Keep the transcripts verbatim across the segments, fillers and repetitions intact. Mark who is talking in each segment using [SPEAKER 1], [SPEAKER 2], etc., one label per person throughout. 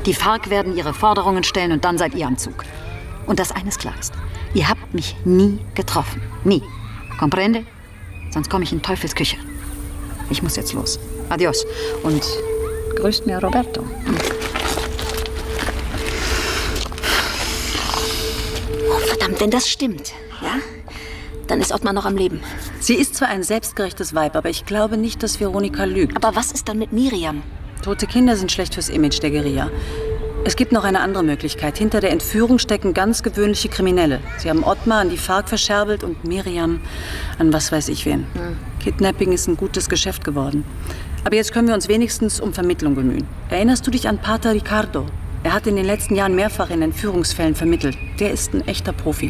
[SPEAKER 1] Die FARC werden ihre Forderungen stellen und dann seid ihr am Zug. Und das eines klar ist. Ihr habt mich nie getroffen. Nie. Comprende? Sonst komme ich in Teufels Küche. Ich muss jetzt los. Adios. Und grüßt mir Roberto.
[SPEAKER 2] Oh, verdammt, wenn das stimmt, ja? Dann ist Ottmar noch am Leben.
[SPEAKER 1] Sie ist zwar ein selbstgerechtes Weib, aber ich glaube nicht, dass Veronika lügt.
[SPEAKER 2] Aber was ist dann mit Miriam?
[SPEAKER 1] Tote Kinder sind schlecht fürs Image der Guerilla. Es gibt noch eine andere Möglichkeit. Hinter der Entführung stecken ganz gewöhnliche Kriminelle. Sie haben Ottmar an die FARC verscherbelt und Miriam an was weiß ich wen. Hm. Kidnapping ist ein gutes Geschäft geworden. Aber jetzt können wir uns wenigstens um Vermittlung bemühen. Erinnerst du dich an Pater Ricardo? Er hat in den letzten Jahren mehrfach in Entführungsfällen vermittelt. Der ist ein echter Profi.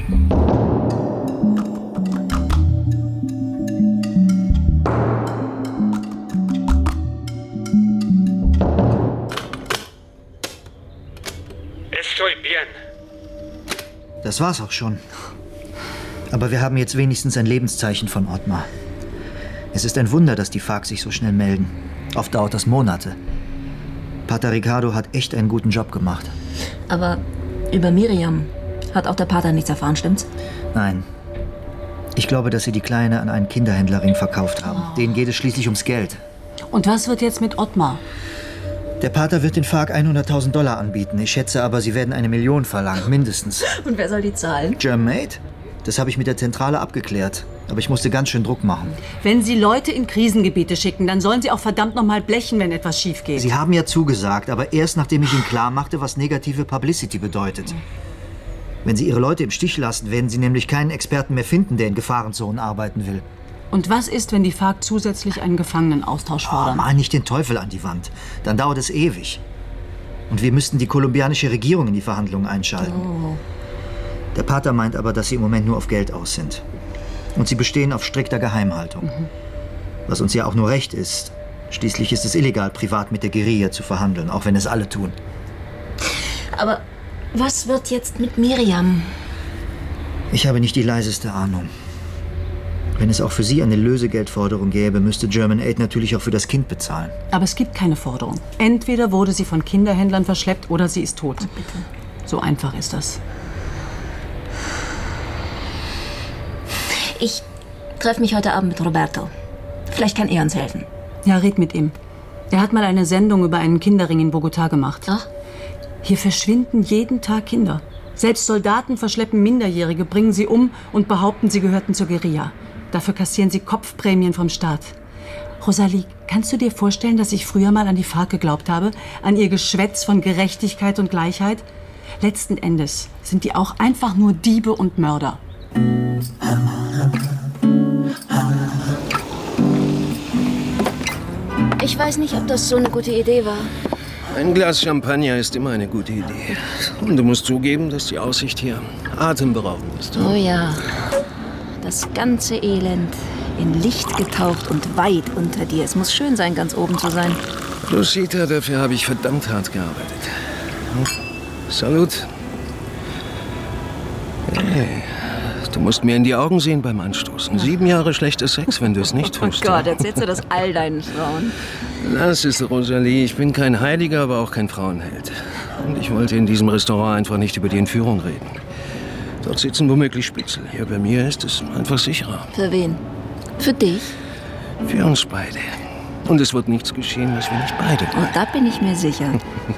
[SPEAKER 3] Das war's auch schon. Aber wir haben jetzt wenigstens ein Lebenszeichen von Ottmar. Es ist ein Wunder, dass die FARC sich so schnell melden. Oft dauert das Monate. Pater Ricardo hat echt einen guten Job gemacht.
[SPEAKER 2] Aber über Miriam hat auch der Pater nichts erfahren, stimmt's?
[SPEAKER 3] Nein. Ich glaube, dass sie die Kleine an einen Kinderhändlerring verkauft haben. Oh. Denen geht es schließlich ums Geld.
[SPEAKER 1] Und was wird jetzt mit Ottmar?
[SPEAKER 3] Der Pater wird den FARC hunderttausend Dollar anbieten. Ich schätze aber, sie werden eine Million verlangen, mindestens.
[SPEAKER 2] Und wer soll die zahlen?
[SPEAKER 3] Germaid? Das habe ich mit der Zentrale abgeklärt. Aber ich musste ganz schön Druck machen.
[SPEAKER 1] Wenn Sie Leute in Krisengebiete schicken, dann sollen Sie auch verdammt noch mal blechen, wenn etwas schief geht.
[SPEAKER 3] Sie haben ja zugesagt, aber erst nachdem ich Ihnen klar machte, was negative Publicity bedeutet. Wenn Sie Ihre Leute im Stich lassen, werden Sie nämlich keinen Experten mehr finden, der in Gefahrenzonen arbeiten will.
[SPEAKER 1] Und was ist, wenn die FARC zusätzlich einen Gefangenenaustausch fordern?
[SPEAKER 3] Oh, mal nicht den Teufel an die Wand. Dann dauert es ewig. Und wir müssten die kolumbianische Regierung in die Verhandlungen einschalten.
[SPEAKER 2] Oh.
[SPEAKER 3] Der Pater meint aber, dass sie im Moment nur auf Geld aus sind. Und sie bestehen auf strikter Geheimhaltung. Mhm. Was uns ja auch nur recht ist. Schließlich ist es illegal, privat mit der Guerilla zu verhandeln, auch wenn es alle tun.
[SPEAKER 2] Aber was wird jetzt mit Miriam?
[SPEAKER 3] Ich habe nicht die leiseste Ahnung. Wenn es auch für sie eine Lösegeldforderung gäbe, müsste German Aid natürlich auch für das Kind bezahlen.
[SPEAKER 1] Aber es gibt keine Forderung. Entweder wurde sie von Kinderhändlern verschleppt oder sie ist tot.
[SPEAKER 2] Oh, bitte.
[SPEAKER 1] So einfach ist das.
[SPEAKER 2] Ich treffe mich heute Abend mit Roberto. Vielleicht kann er uns helfen.
[SPEAKER 1] Ja, red mit ihm. Er hat mal eine Sendung über einen Kinderring in Bogotá gemacht.
[SPEAKER 2] Ach?
[SPEAKER 1] Hier verschwinden jeden Tag Kinder. Selbst Soldaten verschleppen Minderjährige, bringen sie um und behaupten, sie gehörten zur Guerilla. Dafür kassieren sie Kopfprämien vom Staat. Rosalie, kannst du dir vorstellen, dass ich früher mal an die FARC geglaubt habe? An ihr Geschwätz von Gerechtigkeit und Gleichheit? Letzten Endes sind die auch einfach nur Diebe und Mörder.
[SPEAKER 2] Ich weiß nicht, ob das so eine gute Idee war.
[SPEAKER 4] Ein Glas Champagner ist immer eine gute Idee. Und du musst zugeben, dass die Aussicht hier atemberaubend ist.
[SPEAKER 2] Oh ja. Das ganze Elend in Licht getaucht und weit unter dir. Es muss schön sein, ganz oben zu sein.
[SPEAKER 4] Lucita, dafür habe ich verdammt hart gearbeitet. Hm? Salut. Hey, du musst mir in die Augen sehen beim Anstoßen. Sieben Jahre schlechter Sex, wenn du es nicht tust.
[SPEAKER 2] Oh Gott, erzählst du das all deinen Frauen?
[SPEAKER 4] Das ist Rosalie. Ich bin kein Heiliger, aber auch kein Frauenheld. Und ich wollte in diesem Restaurant einfach nicht über die Entführung reden. Dort sitzen womöglich Spitzel. Hier bei mir ist es einfach sicherer.
[SPEAKER 2] Für wen? Für dich?
[SPEAKER 4] Für uns beide. Und es wird nichts geschehen, was wir nicht beide wollen.
[SPEAKER 2] Und da bin ich mir sicher.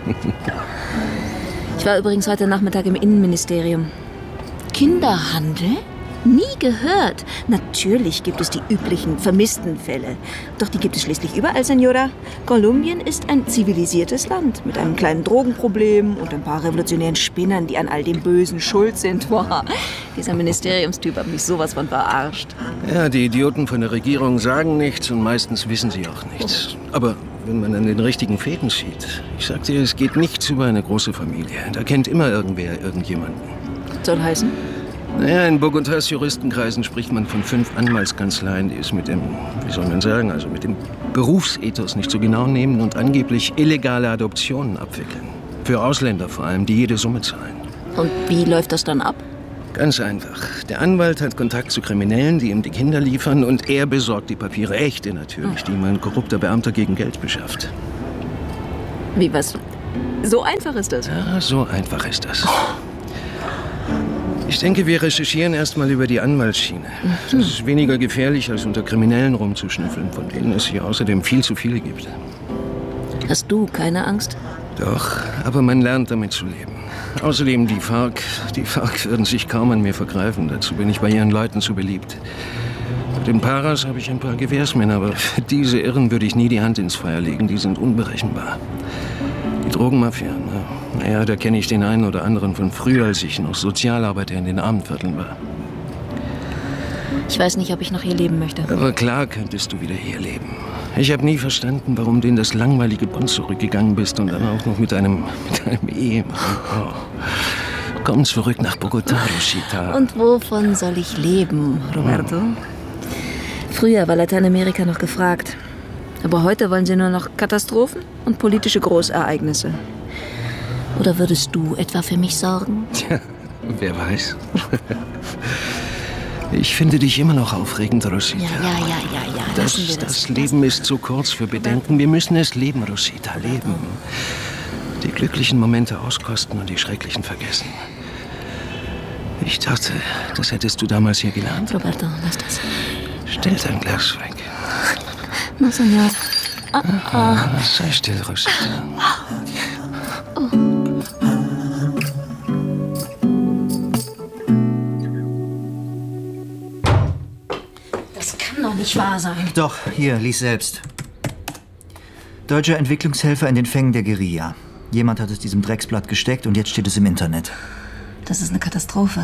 [SPEAKER 2] Ich war übrigens heute Nachmittag im Innenministerium. Kinderhandel? Nie gehört. Natürlich gibt es die üblichen vermissten Fälle. Doch die gibt es schließlich überall, Senora. Kolumbien ist ein zivilisiertes Land mit einem kleinen Drogenproblem und ein paar revolutionären Spinnern, die an all dem Bösen schuld sind. Boah, dieser Ministeriumstyp hat mich sowas von verarscht.
[SPEAKER 4] Ja, die Idioten von der Regierung sagen nichts und meistens wissen sie auch nichts. Aber wenn man an den richtigen Fäden zieht, ich sag dir, es geht nichts über eine große Familie. Da kennt immer irgendwer irgendjemanden.
[SPEAKER 2] Soll heißen?
[SPEAKER 4] Naja, in Bogotás Juristenkreisen spricht man von fünf Anwaltskanzleien, die es mit dem, wie soll man sagen, also mit dem Berufsethos nicht so genau nehmen und angeblich illegale Adoptionen abwickeln. Für Ausländer vor allem, die jede Summe zahlen.
[SPEAKER 2] Und wie läuft das dann ab?
[SPEAKER 4] Ganz einfach. Der Anwalt hat Kontakt zu Kriminellen, die ihm die Kinder liefern, und er besorgt die Papiere, echte natürlich, die ihm ein korrupter Beamter gegen Geld beschafft.
[SPEAKER 2] Wie, was? So einfach ist das.
[SPEAKER 4] Ja, so einfach ist das. Ich denke, wir recherchieren erstmal über die Anwaltsschiene. Das ist weniger gefährlich, als unter Kriminellen rumzuschnüffeln, von denen es hier außerdem viel zu viele gibt.
[SPEAKER 2] Hast du keine Angst?
[SPEAKER 4] Doch, aber man lernt damit zu leben. Außerdem die FARC. Die FARC würden sich kaum an mir vergreifen. Dazu bin ich bei ihren Leuten zu beliebt. Bei den Paras habe ich ein paar Gewehrsmänner, aber für diese Irren würde ich nie die Hand ins Feuer legen. Die sind unberechenbar. Die Drogenmafia, na, naja, da kenne ich den einen oder anderen von früher, als ich noch Sozialarbeiter in den Abendvierteln war.
[SPEAKER 2] Ich weiß nicht, ob ich noch hier leben möchte.
[SPEAKER 4] Aber klar könntest du wieder hier leben. Ich habe nie verstanden, warum du in das langweilige Bonn zurückgegangen bist und dann auch noch mit einem, mit einem Ehemann. Oh. Komm zurück nach Bogotá, Rosita.
[SPEAKER 2] Und wovon soll ich leben, Roberto? Hm. Früher war Lateinamerika noch gefragt. Aber heute wollen sie nur noch Katastrophen und politische Großereignisse. Oder würdest du etwa für mich sorgen?
[SPEAKER 4] Tja, wer weiß. Ich finde dich immer noch aufregend, Rosita.
[SPEAKER 2] Ja, ja, ja, ja, ja.
[SPEAKER 4] Das,
[SPEAKER 2] wir das.
[SPEAKER 4] das Leben ist zu kurz für Bedenken. Wir müssen es leben, Rosita, leben. Die glücklichen Momente auskosten und die schrecklichen vergessen. Ich dachte, das hättest du damals hier gelernt.
[SPEAKER 2] Roberto, lass das.
[SPEAKER 4] Stell dein Glas weg.
[SPEAKER 2] No, señor. Ah, ah.
[SPEAKER 4] Ah, sei still, Rosita.
[SPEAKER 2] Oh. Das kann doch nicht wahr sein.
[SPEAKER 3] Doch, hier, lies selbst. Deutscher Entwicklungshelfer in den Fängen der Guerilla. Jemand hat es diesem Drecksblatt gesteckt und jetzt steht es im Internet.
[SPEAKER 2] Das ist eine Katastrophe.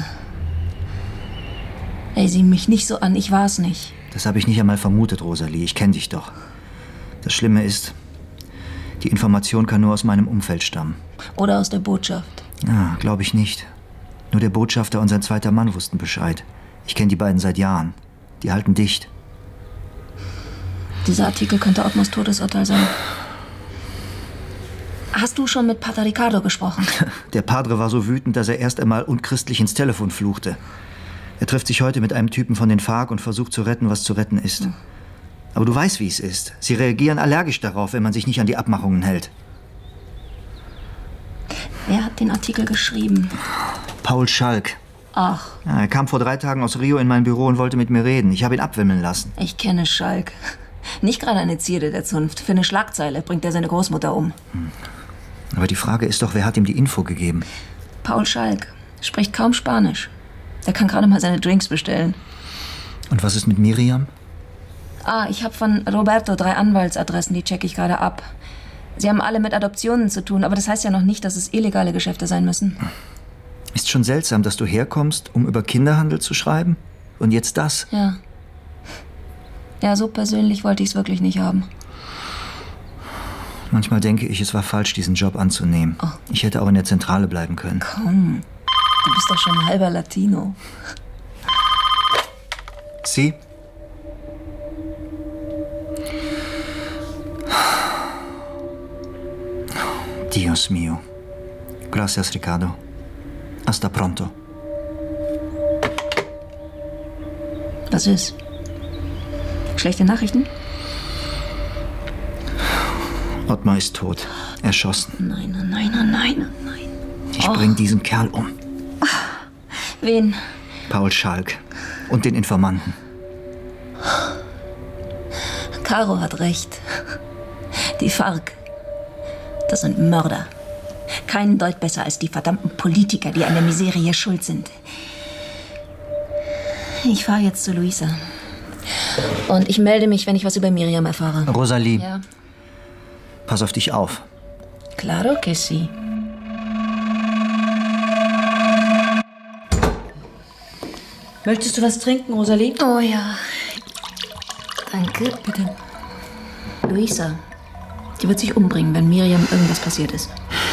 [SPEAKER 2] Ey, sieh mich nicht so an, ich war's nicht.
[SPEAKER 3] Das habe ich nicht einmal vermutet, Rosalie. Ich kenne dich doch. Das Schlimme ist, die Information kann nur aus meinem Umfeld stammen.
[SPEAKER 2] Oder aus der Botschaft.
[SPEAKER 3] Ja, glaube ich nicht. Nur der Botschafter und sein zweiter Mann wussten Bescheid. Ich kenne die beiden seit Jahren. Die halten dicht.
[SPEAKER 2] Dieser Artikel könnte Ottmars Todesurteil sein. Hast du schon mit Pater Ricardo gesprochen?
[SPEAKER 3] Der Padre war so wütend, dass er erst einmal unchristlich ins Telefon fluchte. Er trifft sich heute mit einem Typen von den FARC und versucht zu retten, was zu retten ist. Hm. Aber du weißt, wie es ist. Sie reagieren allergisch darauf, wenn man sich nicht an die Abmachungen hält.
[SPEAKER 2] Wer hat den Artikel geschrieben?
[SPEAKER 3] Paul Schalk.
[SPEAKER 2] Ach.
[SPEAKER 3] Ja, er kam vor drei Tagen aus Rio in mein Büro und wollte mit mir reden. Ich habe ihn abwimmeln lassen.
[SPEAKER 2] Ich kenne Schalk. Nicht gerade eine Zierde der Zunft. Für eine Schlagzeile bringt er seine Großmutter um.
[SPEAKER 3] Hm. Aber die Frage ist doch, wer hat ihm die Info gegeben?
[SPEAKER 2] Paul Schalk. Spricht kaum Spanisch. Der kann gerade mal seine Drinks bestellen.
[SPEAKER 3] Und was ist mit Miriam?
[SPEAKER 2] Ah, ich habe von Roberto drei Anwaltsadressen, die checke ich gerade ab. Sie haben alle mit Adoptionen zu tun, aber das heißt ja noch nicht, dass es illegale Geschäfte sein müssen.
[SPEAKER 3] Ist schon seltsam, dass du herkommst, um über Kinderhandel zu schreiben. Und jetzt das?
[SPEAKER 2] Ja. Ja, so persönlich wollte ich es wirklich nicht haben.
[SPEAKER 3] Manchmal denke ich, es war falsch, diesen Job anzunehmen. Oh. Ich hätte auch in der Zentrale bleiben können.
[SPEAKER 2] Komm. Du bist doch schon halber Latino.
[SPEAKER 3] Sie? Dios mío. Gracias, Ricardo. Hasta pronto.
[SPEAKER 2] Was ist? Schlechte Nachrichten?
[SPEAKER 3] Ottmar ist tot. Erschossen.
[SPEAKER 2] Nein, oh nein, oh nein, oh nein.
[SPEAKER 3] Ich bring diesen Kerl um.
[SPEAKER 2] Wen?
[SPEAKER 3] Paul Schalk. Und den Informanten.
[SPEAKER 2] Caro hat recht. Die FARC. Das sind Mörder. Keinen Deut besser als die verdammten Politiker, die an der Miserie schuld sind. Ich fahre jetzt zu Luisa. Und ich melde mich, wenn ich was über Miriam erfahre.
[SPEAKER 3] Rosalie.
[SPEAKER 2] Ja.
[SPEAKER 3] Pass auf dich auf.
[SPEAKER 2] Claro que sí.
[SPEAKER 1] Möchtest du was trinken, Rosalie?
[SPEAKER 2] Oh ja. Danke.
[SPEAKER 1] Bitte.
[SPEAKER 2] Luisa, die wird sich umbringen, wenn Miriam irgendwas passiert ist.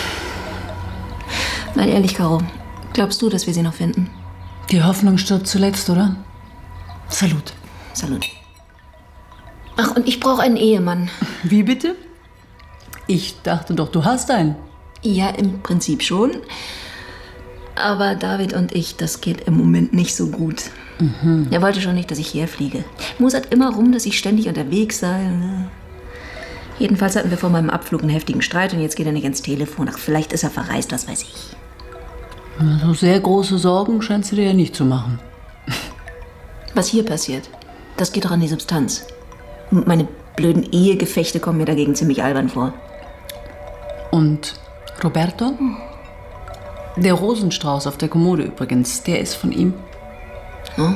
[SPEAKER 2] Mal ehrlich, Caro, glaubst du, dass wir sie noch finden?
[SPEAKER 1] Die Hoffnung stirbt zuletzt, oder? Salut.
[SPEAKER 2] Salut. Ach, und ich brauche einen Ehemann.
[SPEAKER 1] Wie bitte? Ich dachte doch, du hast einen.
[SPEAKER 2] Ja, im Prinzip schon. Aber David und ich, das geht im Moment nicht so gut. Mhm. Er wollte schon nicht, dass ich herfliege. Mosert immer rum, dass ich ständig unterwegs sei. Jedenfalls hatten wir vor meinem Abflug einen heftigen Streit und jetzt geht er nicht ins Telefon. Ach, vielleicht ist er verreist, was weiß ich.
[SPEAKER 1] So sehr große Sorgen scheinst du dir ja nicht zu machen.
[SPEAKER 2] Was hier passiert, das geht doch an die Substanz. Und meine blöden Ehegefechte kommen mir dagegen ziemlich albern vor.
[SPEAKER 1] Und Roberto? Der Rosenstrauß auf der Kommode übrigens, der ist von ihm.
[SPEAKER 2] Hm?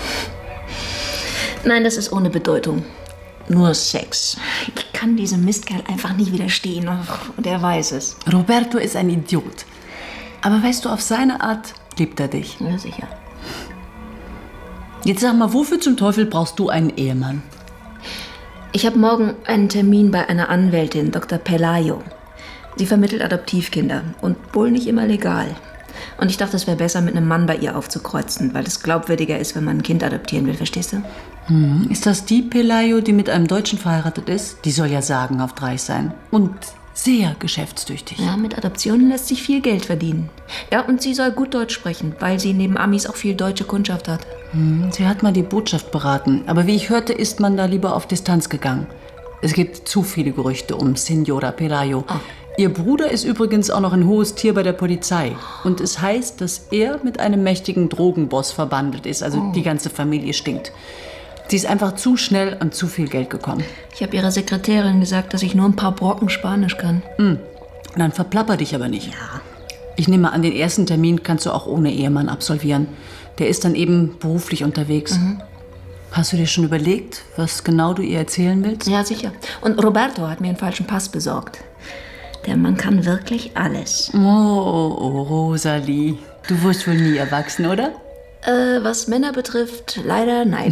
[SPEAKER 2] Nein, das ist ohne Bedeutung. Nur Sex. Ich kann diesem Mistkerl einfach nie widerstehen. Und er weiß es.
[SPEAKER 1] Roberto ist ein Idiot. Aber weißt du, auf seine Art liebt er dich.
[SPEAKER 2] Ja, sicher.
[SPEAKER 1] Jetzt sag mal, wofür zum Teufel brauchst du einen Ehemann?
[SPEAKER 2] Ich habe morgen einen Termin bei einer Anwältin, Doktor Pelayo. Sie vermittelt Adoptivkinder und wohl nicht immer legal. Und ich dachte, es wäre besser, mit einem Mann bei ihr aufzukreuzen, weil es glaubwürdiger ist, wenn man ein Kind adoptieren will, verstehst du?
[SPEAKER 1] Hm. Ist das die Pelayo, die mit einem Deutschen verheiratet ist? Die soll ja sagenhaft reich sein. Und sehr geschäftstüchtig.
[SPEAKER 2] Ja, mit Adoptionen lässt sich viel Geld verdienen. Ja, und sie soll gut Deutsch sprechen, weil sie neben Amis auch viel deutsche Kundschaft hat.
[SPEAKER 1] Hm. Sie hat mal die Botschaft beraten. Aber wie ich hörte, ist man da lieber auf Distanz gegangen. Es gibt zu viele Gerüchte um Signora Pelayo. Oh. Ihr Bruder ist übrigens auch noch ein hohes Tier bei der Polizei. Und es heißt, dass er mit einem mächtigen Drogenboss verbandelt ist. Also oh. die ganze Familie stinkt. Sie ist einfach zu schnell an zu viel Geld gekommen.
[SPEAKER 2] Ich habe ihrer Sekretärin gesagt, dass ich nur ein paar Brocken Spanisch kann.
[SPEAKER 1] Hm. Dann verplapper dich aber nicht. Ja. Ich nehme an, den ersten Termin kannst du auch ohne Ehemann absolvieren. Der ist dann eben beruflich unterwegs. Mhm. Hast du dir schon überlegt, was genau du ihr erzählen willst?
[SPEAKER 2] Ja, sicher. Und Roberto hat mir einen falschen Pass besorgt. Der Mann kann wirklich alles.
[SPEAKER 1] Oh, oh, oh, Rosalie. Du wirst wohl nie erwachsen, oder?
[SPEAKER 2] Äh, was Männer betrifft, leider nein.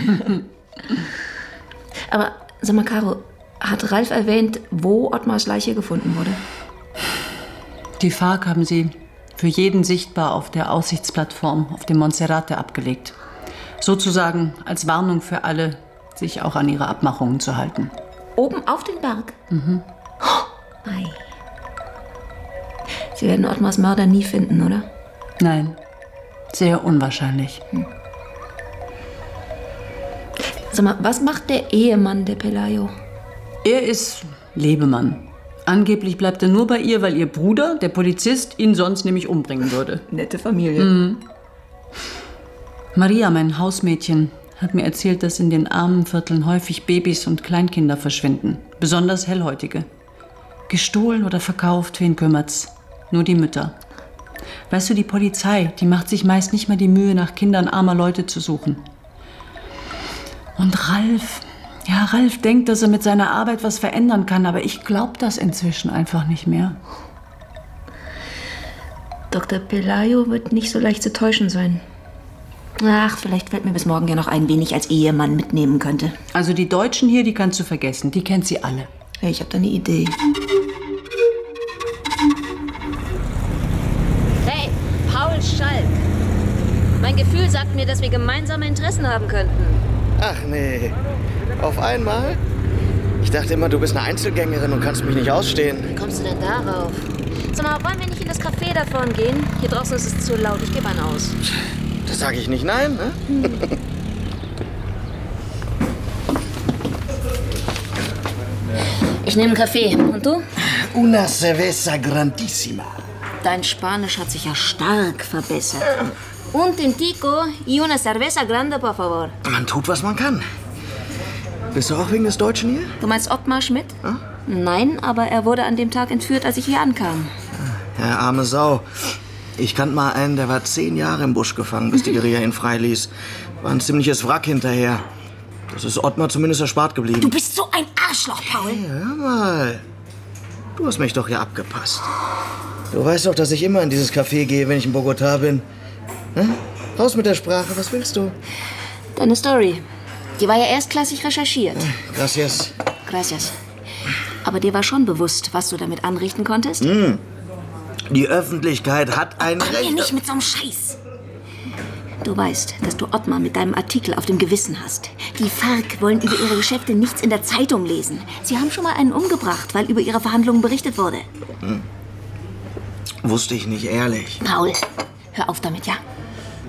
[SPEAKER 2] Aber sag mal, Caro, hat Ralf erwähnt, wo Ottmars Leiche gefunden wurde?
[SPEAKER 1] Die FARC haben sie für jeden sichtbar auf der Aussichtsplattform auf dem Monserrate abgelegt. Sozusagen als Warnung für alle, sich auch an ihre Abmachungen zu halten.
[SPEAKER 2] Oben auf den Berg?
[SPEAKER 1] Mhm.
[SPEAKER 2] Oh, ei. Sie werden Ottmars Mörder nie finden, oder?
[SPEAKER 1] Nein. Sehr unwahrscheinlich. Hm.
[SPEAKER 2] Sag mal, was macht der Ehemann der Pelayo?
[SPEAKER 1] Er ist Lebemann. Angeblich bleibt er nur bei ihr, weil ihr Bruder, der Polizist, ihn sonst nämlich umbringen würde.
[SPEAKER 2] Nette Familie.
[SPEAKER 1] Mhm. Maria, mein Hausmädchen, hat mir erzählt, dass in den armen Vierteln häufig Babys und Kleinkinder verschwinden. Besonders Hellhäutige. Gestohlen oder verkauft, wen kümmert's? Nur die Mütter. Weißt du, die Polizei, die macht sich meist nicht mehr die Mühe, nach Kindern armer Leute zu suchen. Und Ralf, ja, Ralf denkt, dass er mit seiner Arbeit was verändern kann, aber ich glaube das inzwischen einfach nicht mehr.
[SPEAKER 2] Doktor Pelayo wird nicht so leicht zu täuschen sein. Ach, vielleicht fällt mir bis morgen ja noch ein, wen ich als Ehemann mitnehmen könnte.
[SPEAKER 1] Also die Deutschen hier, die kannst du vergessen, die kennt sie alle.
[SPEAKER 2] Hey, ich habe da eine Idee.
[SPEAKER 5] Hey, Paul Schalk. Mein Gefühl sagt mir, dass wir gemeinsame Interessen haben könnten.
[SPEAKER 6] Ach nee, auf einmal? Ich dachte immer, du bist eine Einzelgängerin und kannst mich nicht ausstehen.
[SPEAKER 5] Wie kommst du denn darauf? Sag mal, wollen wir nicht in das Café da vorne gehen? Hier draußen ist es zu laut, ich gebe einen aus.
[SPEAKER 6] Das sage ich nicht nein, ne? Hm.
[SPEAKER 5] Ich nehme einen Kaffee. Und du?
[SPEAKER 6] Una cerveza grandissima.
[SPEAKER 5] Dein Spanisch hat sich ja stark verbessert. Un tintico y una cerveza grande, por favor.
[SPEAKER 6] Man tut, was man kann. Bist du auch wegen des Deutschen hier?
[SPEAKER 5] Du meinst Ottmar Schmidt?
[SPEAKER 6] Hm?
[SPEAKER 5] Nein, aber er wurde an dem Tag entführt, als ich hier ankam.
[SPEAKER 6] Ja, arme Sau. Ich kannte mal einen, der war zehn Jahre im Busch gefangen, bis die Guerilla ihn freiließ. War ein ziemliches Wrack hinterher. Das ist Ottmar zumindest erspart geblieben.
[SPEAKER 5] Du bist so ein Arschloch, Paul.
[SPEAKER 6] Hey, hör mal. Du hast mich doch hier abgepasst. Du weißt doch, dass ich immer in dieses Café gehe, wenn ich in Bogotá bin. Hm? Raus mit der Sprache, was willst du?
[SPEAKER 5] Deine Story. Die war ja erstklassig recherchiert.
[SPEAKER 6] Gracias.
[SPEAKER 5] Gracias. Aber dir war schon bewusst, was du damit anrichten konntest?
[SPEAKER 6] Mm. Die Öffentlichkeit hat ein
[SPEAKER 5] Komm
[SPEAKER 6] Recht...
[SPEAKER 5] mir nicht mit so einem Scheiß. Du weißt, dass du Ottmar mit deinem Artikel auf dem Gewissen hast. Die FARC wollen über ihre Geschäfte nichts in der Zeitung lesen. Sie haben schon mal einen umgebracht, weil über ihre Verhandlungen berichtet wurde.
[SPEAKER 6] Hm. Wusste ich nicht, ehrlich.
[SPEAKER 5] Paul, hör auf damit, ja?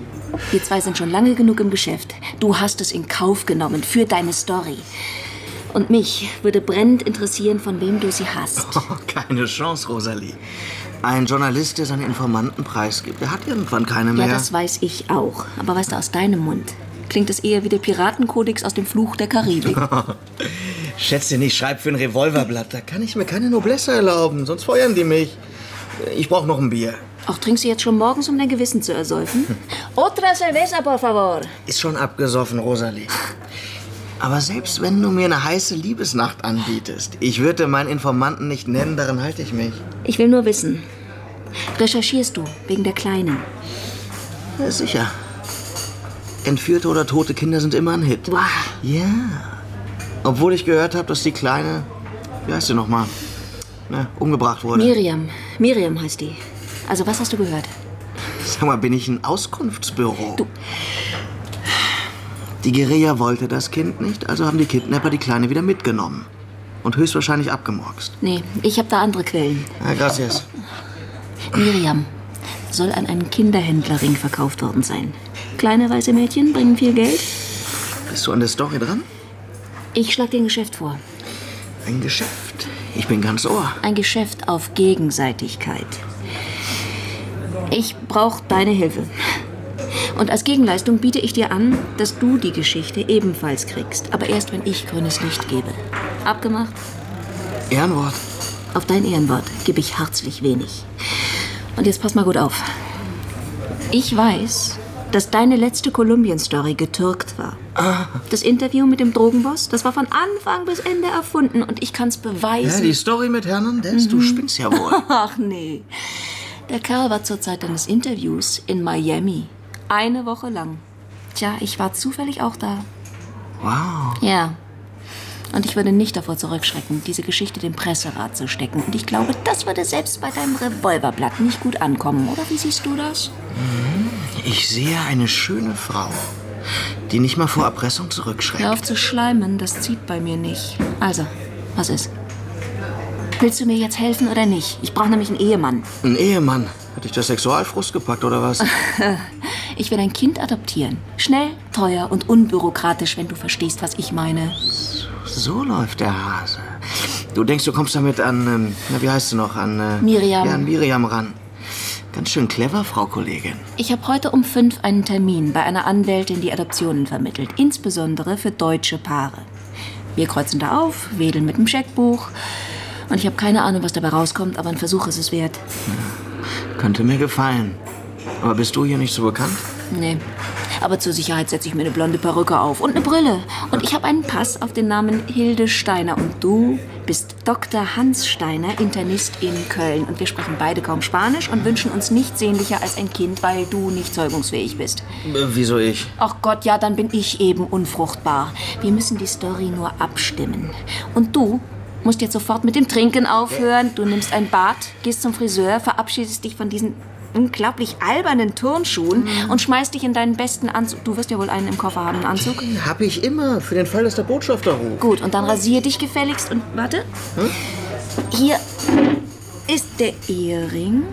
[SPEAKER 5] Wir zwei sind schon lange genug im Geschäft. Du hast es in Kauf genommen für deine Story. Und mich würde brennend interessieren, von wem du sie hast.
[SPEAKER 6] Oh, keine Chance, Rosalie. Ein Journalist, der seine Informanten preisgibt, der hat irgendwann keine mehr.
[SPEAKER 5] Ja, das weiß ich auch. Aber weißt du, aus deinem Mund klingt es eher wie der Piratenkodex aus dem Fluch der Karibik.
[SPEAKER 6] Schätzchen, ich schreibe für ein Revolverblatt. Da kann ich mir keine Noblesse erlauben, sonst feuern die mich. Ich brauche noch ein Bier.
[SPEAKER 5] Auch trinkst du jetzt schon morgens, um dein Gewissen zu ersäufen? Otra cerveza, por favor.
[SPEAKER 6] Ist schon abgesoffen, Rosalie. Aber selbst wenn du mir eine heiße Liebesnacht anbietest, ich würde meinen Informanten nicht nennen, daran halte ich mich.
[SPEAKER 5] Ich will nur wissen, recherchierst du wegen der Kleinen?
[SPEAKER 6] Ja, sicher. Entführte oder tote Kinder sind immer ein Hit.
[SPEAKER 5] Wow.
[SPEAKER 6] Ja. Obwohl ich gehört habe, dass die Kleine, wie heißt sie nochmal, ne, umgebracht wurde.
[SPEAKER 5] Miriam. Miriam heißt die. Also was hast du gehört?
[SPEAKER 6] Sag mal, bin ich ein Auskunftsbüro?
[SPEAKER 5] Du...
[SPEAKER 6] Die Guerilla wollte das Kind nicht, also haben die Kidnapper die Kleine wieder mitgenommen. Und höchstwahrscheinlich abgemurkst.
[SPEAKER 5] Nee, ich habe da andere Quellen.
[SPEAKER 6] Ah, gracias.
[SPEAKER 5] Miriam soll an einen Kinderhändlerring verkauft worden sein. Kleine weiße Mädchen bringen viel Geld.
[SPEAKER 6] Bist du an der Story dran?
[SPEAKER 5] Ich schlag dir ein Geschäft vor.
[SPEAKER 6] Ein Geschäft? Ich bin ganz Ohr.
[SPEAKER 5] Ein Geschäft auf Gegenseitigkeit. Ich brauche deine Hilfe. Und als Gegenleistung biete ich dir an, dass du die Geschichte ebenfalls kriegst. Aber erst, wenn ich grünes Licht gebe. Abgemacht?
[SPEAKER 6] Ehrenwort.
[SPEAKER 5] Auf dein Ehrenwort gebe ich herzlich wenig. Und jetzt pass mal gut auf. Ich weiß, dass deine letzte Kolumbien-Story getürkt war.
[SPEAKER 6] Ah.
[SPEAKER 5] Das Interview mit dem Drogenboss, das war von Anfang bis Ende erfunden. Und ich kann's beweisen.
[SPEAKER 6] Ja, die Story mit Hernandez, mhm. Du spinnst ja wohl.
[SPEAKER 5] Ach nee. Der Kerl war zur Zeit deines Interviews in Miami. Eine Woche lang. Tja, ich war zufällig auch da.
[SPEAKER 6] Wow.
[SPEAKER 5] Ja. Und ich würde nicht davor zurückschrecken, diese Geschichte dem Presserat zu stecken. Und ich glaube, das würde selbst bei deinem Revolverblatt nicht gut ankommen. Oder wie siehst du das?
[SPEAKER 6] Ich sehe eine schöne Frau, die nicht mal vor Erpressung zurückschreckt.
[SPEAKER 5] Hör auf zu schleimen, das zieht bei mir nicht. Also, was ist? Willst du mir jetzt helfen oder nicht? Ich brauche nämlich einen Ehemann.
[SPEAKER 6] Ein Ehemann? Hat dich der Sexualfrust gepackt, oder was?
[SPEAKER 5] Ich will ein Kind adoptieren. Schnell, teuer und unbürokratisch, wenn du verstehst, was ich meine.
[SPEAKER 6] So läuft der Hase. Du denkst, du kommst damit an, ähm, na, wie heißt du noch, an... Äh,
[SPEAKER 5] Miriam.
[SPEAKER 6] Ja, an Miriam ran. Ganz schön clever, Frau Kollegin.
[SPEAKER 5] Ich habe heute um fünf einen Termin bei einer Anwältin, die Adoptionen vermittelt. Insbesondere für deutsche Paare. Wir kreuzen da auf, wedeln mit dem Scheckbuch. Und ich habe keine Ahnung, was dabei rauskommt, aber ein Versuch ist es wert.
[SPEAKER 6] Ja, könnte mir gefallen. Aber bist du hier nicht so bekannt?
[SPEAKER 5] Nee. Aber zur Sicherheit setze ich mir eine blonde Perücke auf und eine Brille. Und ich habe einen Pass auf den Namen Hilde Steiner. Und du bist Doktor Hans Steiner, Internist in Köln. Und wir sprechen beide kaum Spanisch und wünschen uns nichts sehnlicher als ein Kind, weil du nicht zeugungsfähig bist.
[SPEAKER 6] Äh, wieso ich?
[SPEAKER 5] Ach Gott, ja, dann bin ich eben unfruchtbar. Wir müssen die Story nur abstimmen. Und du musst jetzt sofort mit dem Trinken aufhören. Du nimmst ein Bad, gehst zum Friseur, verabschiedest dich von diesen unglaublich albernen Turnschuhen mhm. und schmeißt dich in deinen besten Anzug. Du wirst ja wohl einen im Koffer haben, einen Anzug.
[SPEAKER 6] Den hab ich immer, für den Fall, dass der Botschafter ruft.
[SPEAKER 5] Gut, und dann rasier dich gefälligst und warte. Hm? Hier ist der Ehering.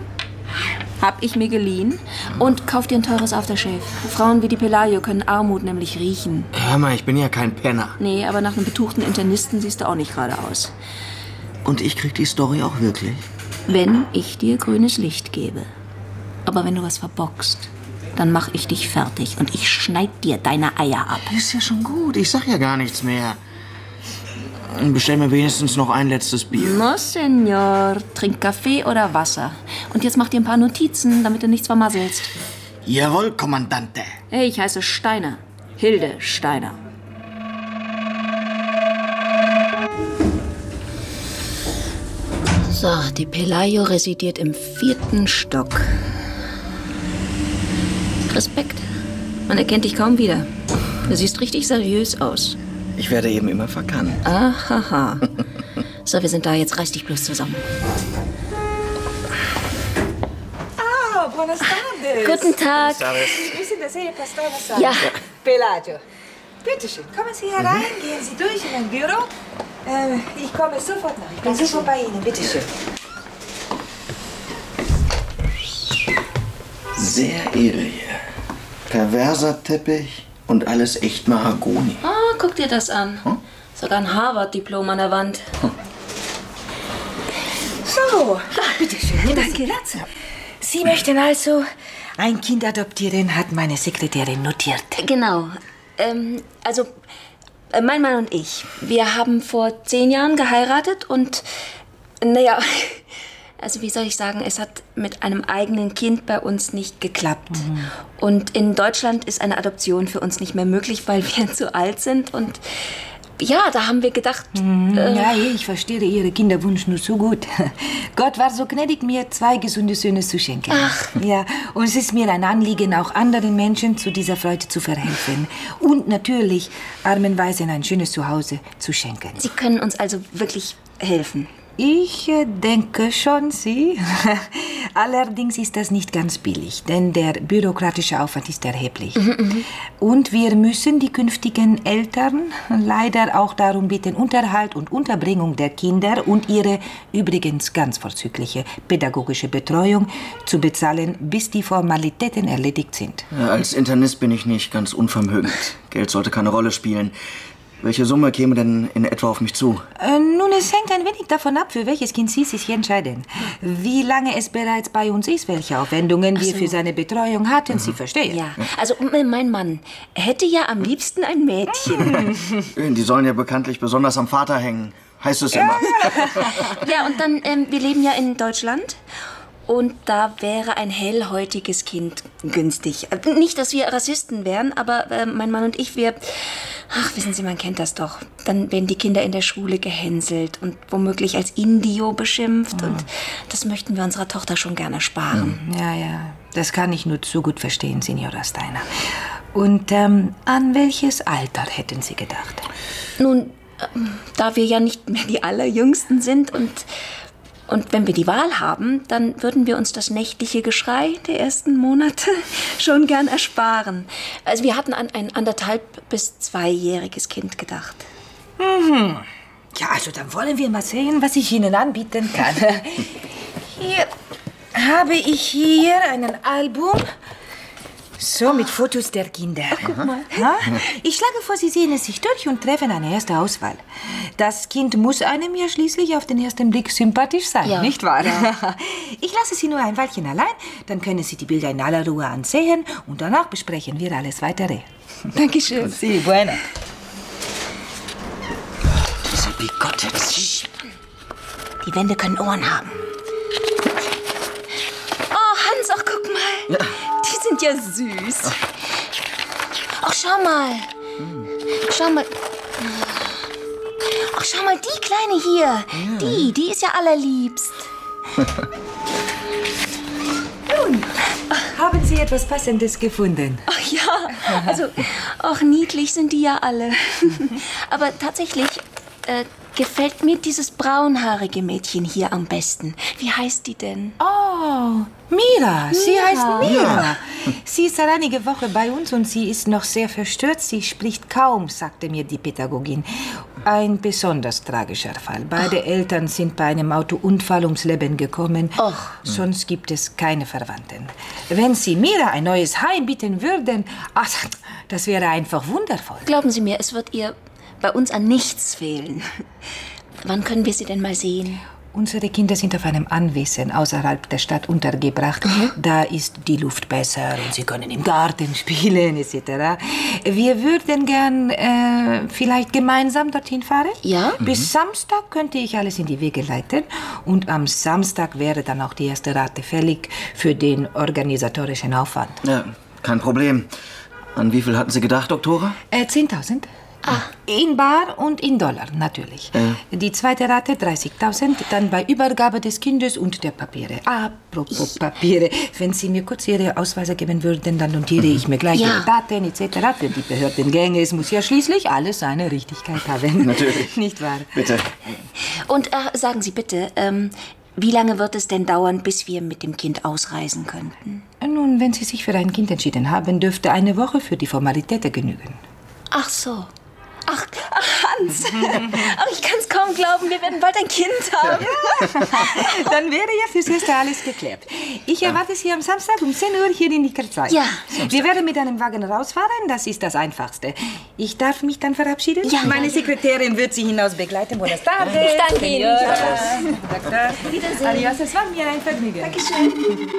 [SPEAKER 5] Hab ich mir geliehen. Und kauf dir ein teures Aftershave. Frauen wie die Pelayo können Armut nämlich riechen.
[SPEAKER 6] Hör mal, ich bin ja kein Penner.
[SPEAKER 5] Nee, aber nach einem betuchten Internisten siehst du auch nicht gerade aus.
[SPEAKER 6] Und ich krieg die Story auch wirklich?
[SPEAKER 5] Wenn ich dir grünes Licht gebe. Aber wenn du was verbockst, dann mach ich dich fertig und ich schneid dir deine Eier ab.
[SPEAKER 6] Ist ja schon gut, ich sag ja gar nichts mehr. Bestell mir wenigstens noch ein letztes Bier.
[SPEAKER 5] No, Senor. Trink Kaffee oder Wasser. Und jetzt mach dir ein paar Notizen, damit du nichts vermasselst.
[SPEAKER 6] Jawohl, Kommandante.
[SPEAKER 5] Hey, ich heiße Steiner. Hilde Steiner. So, die Pelayo residiert im vierten Stock. Respekt. Man erkennt dich kaum wieder. Du siehst richtig seriös aus.
[SPEAKER 6] Ich werde eben immer verkannt.
[SPEAKER 5] Ahaha. So, wir sind da. Jetzt reiß dich bloß zusammen.
[SPEAKER 7] Ah, buenas tardes.
[SPEAKER 5] Guten Tag.
[SPEAKER 7] Sie sind das Ehepaar Steiner?
[SPEAKER 5] Ja.
[SPEAKER 7] Pelayo. Bitte schön, kommen Sie herein, mhm. gehen Sie durch in mein Büro. Äh, ich komme sofort nach. Ich bin sofort bei Ihnen. Bitte schön.
[SPEAKER 6] Sehr edel hier. Perverser Teppich und alles echt Mahagoni.
[SPEAKER 5] Oh, guck dir das an. Hm?
[SPEAKER 2] Sogar ein Harvard-Diplom an der Wand.
[SPEAKER 7] So, bitte schön, nehmen Sie Platz. Sie möchten also ein Kind adoptieren, hat meine Sekretärin notiert.
[SPEAKER 2] Genau. Ähm, also, äh, mein Mann und ich, wir haben vor zehn Jahren geheiratet und, naja, also wie soll ich sagen, es hat mit einem eigenen Kind bei uns nicht geklappt. Mhm. Und in Deutschland ist eine Adoption für uns nicht mehr möglich, weil wir zu alt sind und ja, da haben wir gedacht...
[SPEAKER 7] Mhm, äh, ja, ich verstehe Ihren Kinderwunsch nur so gut. Gott war so gnädig, mir zwei gesunde Söhne zu schenken.
[SPEAKER 2] Ach.
[SPEAKER 7] Ja, und es ist mir ein Anliegen, auch anderen Menschen zu dieser Freude zu verhelfen. Und natürlich armen Waisen ein schönes Zuhause zu schenken.
[SPEAKER 2] Sie können uns also wirklich helfen.
[SPEAKER 7] Ich äh, denke schon, Sie. Allerdings ist das nicht ganz billig, denn der bürokratische Aufwand ist erheblich. Mhm, und wir müssen die künftigen Eltern leider auch darum bitten, Unterhalt und Unterbringung der Kinder und ihre übrigens ganz vorzügliche pädagogische Betreuung zu bezahlen, bis die Formalitäten erledigt sind.
[SPEAKER 6] Ja, als Internist bin ich nicht ganz unvermögend. Geld sollte keine Rolle spielen. Welche Summe käme denn in etwa auf mich zu?
[SPEAKER 7] Äh, nun, es hängt ein wenig davon ab, für welches Kind Sie sich entscheiden. Wie lange es bereits bei uns ist, welche Aufwendungen
[SPEAKER 2] Ach so.
[SPEAKER 7] wir für seine Betreuung hatten, mhm. Sie verstehen.
[SPEAKER 2] Ja, also mein Mann hätte ja am liebsten ein Mädchen.
[SPEAKER 6] Die sollen ja bekanntlich besonders am Vater hängen, heißt es immer.
[SPEAKER 2] Ja, und dann, ähm, wir leben ja in Deutschland. Und da wäre ein hellhäutiges Kind günstig. Nicht, dass wir Rassisten wären, aber äh, mein Mann und ich, wir... Ach, wissen Sie, man kennt das doch. Dann werden die Kinder in der Schule gehänselt und womöglich als Indio beschimpft. Mhm. Und das möchten wir unserer Tochter schon gerne sparen.
[SPEAKER 7] Ja, ja, das kann ich nur zu gut verstehen, Signora Steiner. Und ähm, an welches Alter hätten Sie gedacht?
[SPEAKER 2] Nun, äh, da wir ja nicht mehr die Allerjüngsten sind und... Und wenn wir die Wahl haben, dann würden wir uns das nächtliche Geschrei der ersten Monate schon gern ersparen. Also wir hatten an ein anderthalb- bis zweijähriges Kind gedacht.
[SPEAKER 7] Mhm. Ja, also dann wollen wir mal sehen, was ich Ihnen anbieten kann. Hier habe ich hier ein Album. So, mit Fotos der Kinder.
[SPEAKER 2] Ach, guck mal.
[SPEAKER 7] Ha? Ich schlage vor, Sie sehen es sich durch und treffen eine erste Auswahl. Das Kind muss einem ja schließlich auf den ersten Blick sympathisch sein,
[SPEAKER 2] ja.
[SPEAKER 7] nicht wahr?
[SPEAKER 2] Ja.
[SPEAKER 7] Ich lasse Sie nur ein Weilchen allein, dann können Sie die Bilder in aller Ruhe ansehen und danach besprechen wir alles Weitere.
[SPEAKER 2] Dankeschön.
[SPEAKER 7] Sie, bueno.
[SPEAKER 6] Diese bigotte...
[SPEAKER 2] Die Wände können Ohren haben. Oh, Hans, ach, guck mal. Ja. Die sind ja süß. Ach, schau mal. Schau mal. Ach, schau mal, die Kleine hier. Ja. Die, die ist ja allerliebst.
[SPEAKER 7] Nun, haben Sie etwas Passendes gefunden?
[SPEAKER 2] Ach ja, also, ach, niedlich sind die ja alle. Aber tatsächlich äh, gefällt mir dieses braunhaarige Mädchen hier am besten. Wie heißt die denn?
[SPEAKER 7] Oh, Mira. Sie
[SPEAKER 2] Mira.
[SPEAKER 7] heißt Mira. Sie ist seit einiger Woche bei uns und sie ist noch sehr verstört. Sie spricht kaum, sagte mir die Pädagogin. Ein besonders tragischer Fall. Beide oh. Eltern sind bei einem Autounfall ums Leben gekommen.
[SPEAKER 2] Oh.
[SPEAKER 7] Sonst gibt es keine Verwandten. Wenn Sie Mira ein neues Heim bieten würden, ach, das wäre einfach wundervoll.
[SPEAKER 2] Glauben Sie mir, es wird ihr bei uns an nichts fehlen. Wann können wir sie denn mal sehen?
[SPEAKER 7] Unsere Kinder sind auf einem Anwesen außerhalb der Stadt untergebracht. Mhm. Da ist die Luft besser und sie können im Garten spielen et cetera. Wir würden gern äh, vielleicht gemeinsam dorthin fahren.
[SPEAKER 2] Ja?
[SPEAKER 7] Bis
[SPEAKER 2] mhm.
[SPEAKER 7] Samstag könnte ich alles in die Wege leiten. Und am Samstag wäre dann auch die erste Rate fällig für den organisatorischen Aufwand.
[SPEAKER 6] Ja, kein Problem. An wie viel hatten Sie gedacht, Doktora?
[SPEAKER 7] Äh, zehntausend.
[SPEAKER 2] Ah.
[SPEAKER 7] In Bar und in Dollar, natürlich. Äh. Die zweite Rate dreißigtausend, dann bei Übergabe des Kindes und der Papiere. Apropos ich. Papiere, wenn Sie mir kurz Ihre Ausweise geben würden, dann notiere mhm. ich mir gleich ja. Ihre Daten et cetera. Für die Behördengänge. Es muss ja schließlich alles seine Richtigkeit haben.
[SPEAKER 6] Natürlich.
[SPEAKER 7] Nicht wahr?
[SPEAKER 6] Bitte.
[SPEAKER 2] Und äh, sagen Sie bitte, ähm, wie lange wird es denn dauern, bis wir mit dem Kind ausreisen könnten?
[SPEAKER 7] Nun, wenn Sie sich für ein Kind entschieden haben, dürfte eine Woche für die Formalitäten genügen.
[SPEAKER 2] Ach so. Ach, ach Hans. Ach, ich kann es kaum glauben, wir werden bald ein Kind haben.
[SPEAKER 7] Ja. Dann wäre ja fürs Erste alles geklärt. Ich erwarte Sie am Samstag um zehn Uhr hier in die Kanzlei.
[SPEAKER 2] Ja.
[SPEAKER 7] Wir werden mit einem Wagen rausfahren, das ist das Einfachste. Ich darf mich dann verabschieden?
[SPEAKER 2] Ja,
[SPEAKER 7] Meine
[SPEAKER 2] ja, ja.
[SPEAKER 7] Sekretärin wird Sie hinaus begleiten. Buenas tardes.
[SPEAKER 2] Ich danke Ihnen.
[SPEAKER 7] Doktor.
[SPEAKER 2] Wiedersehen.
[SPEAKER 7] Adios, es war mir ein Vergnügen.
[SPEAKER 2] Dankeschön.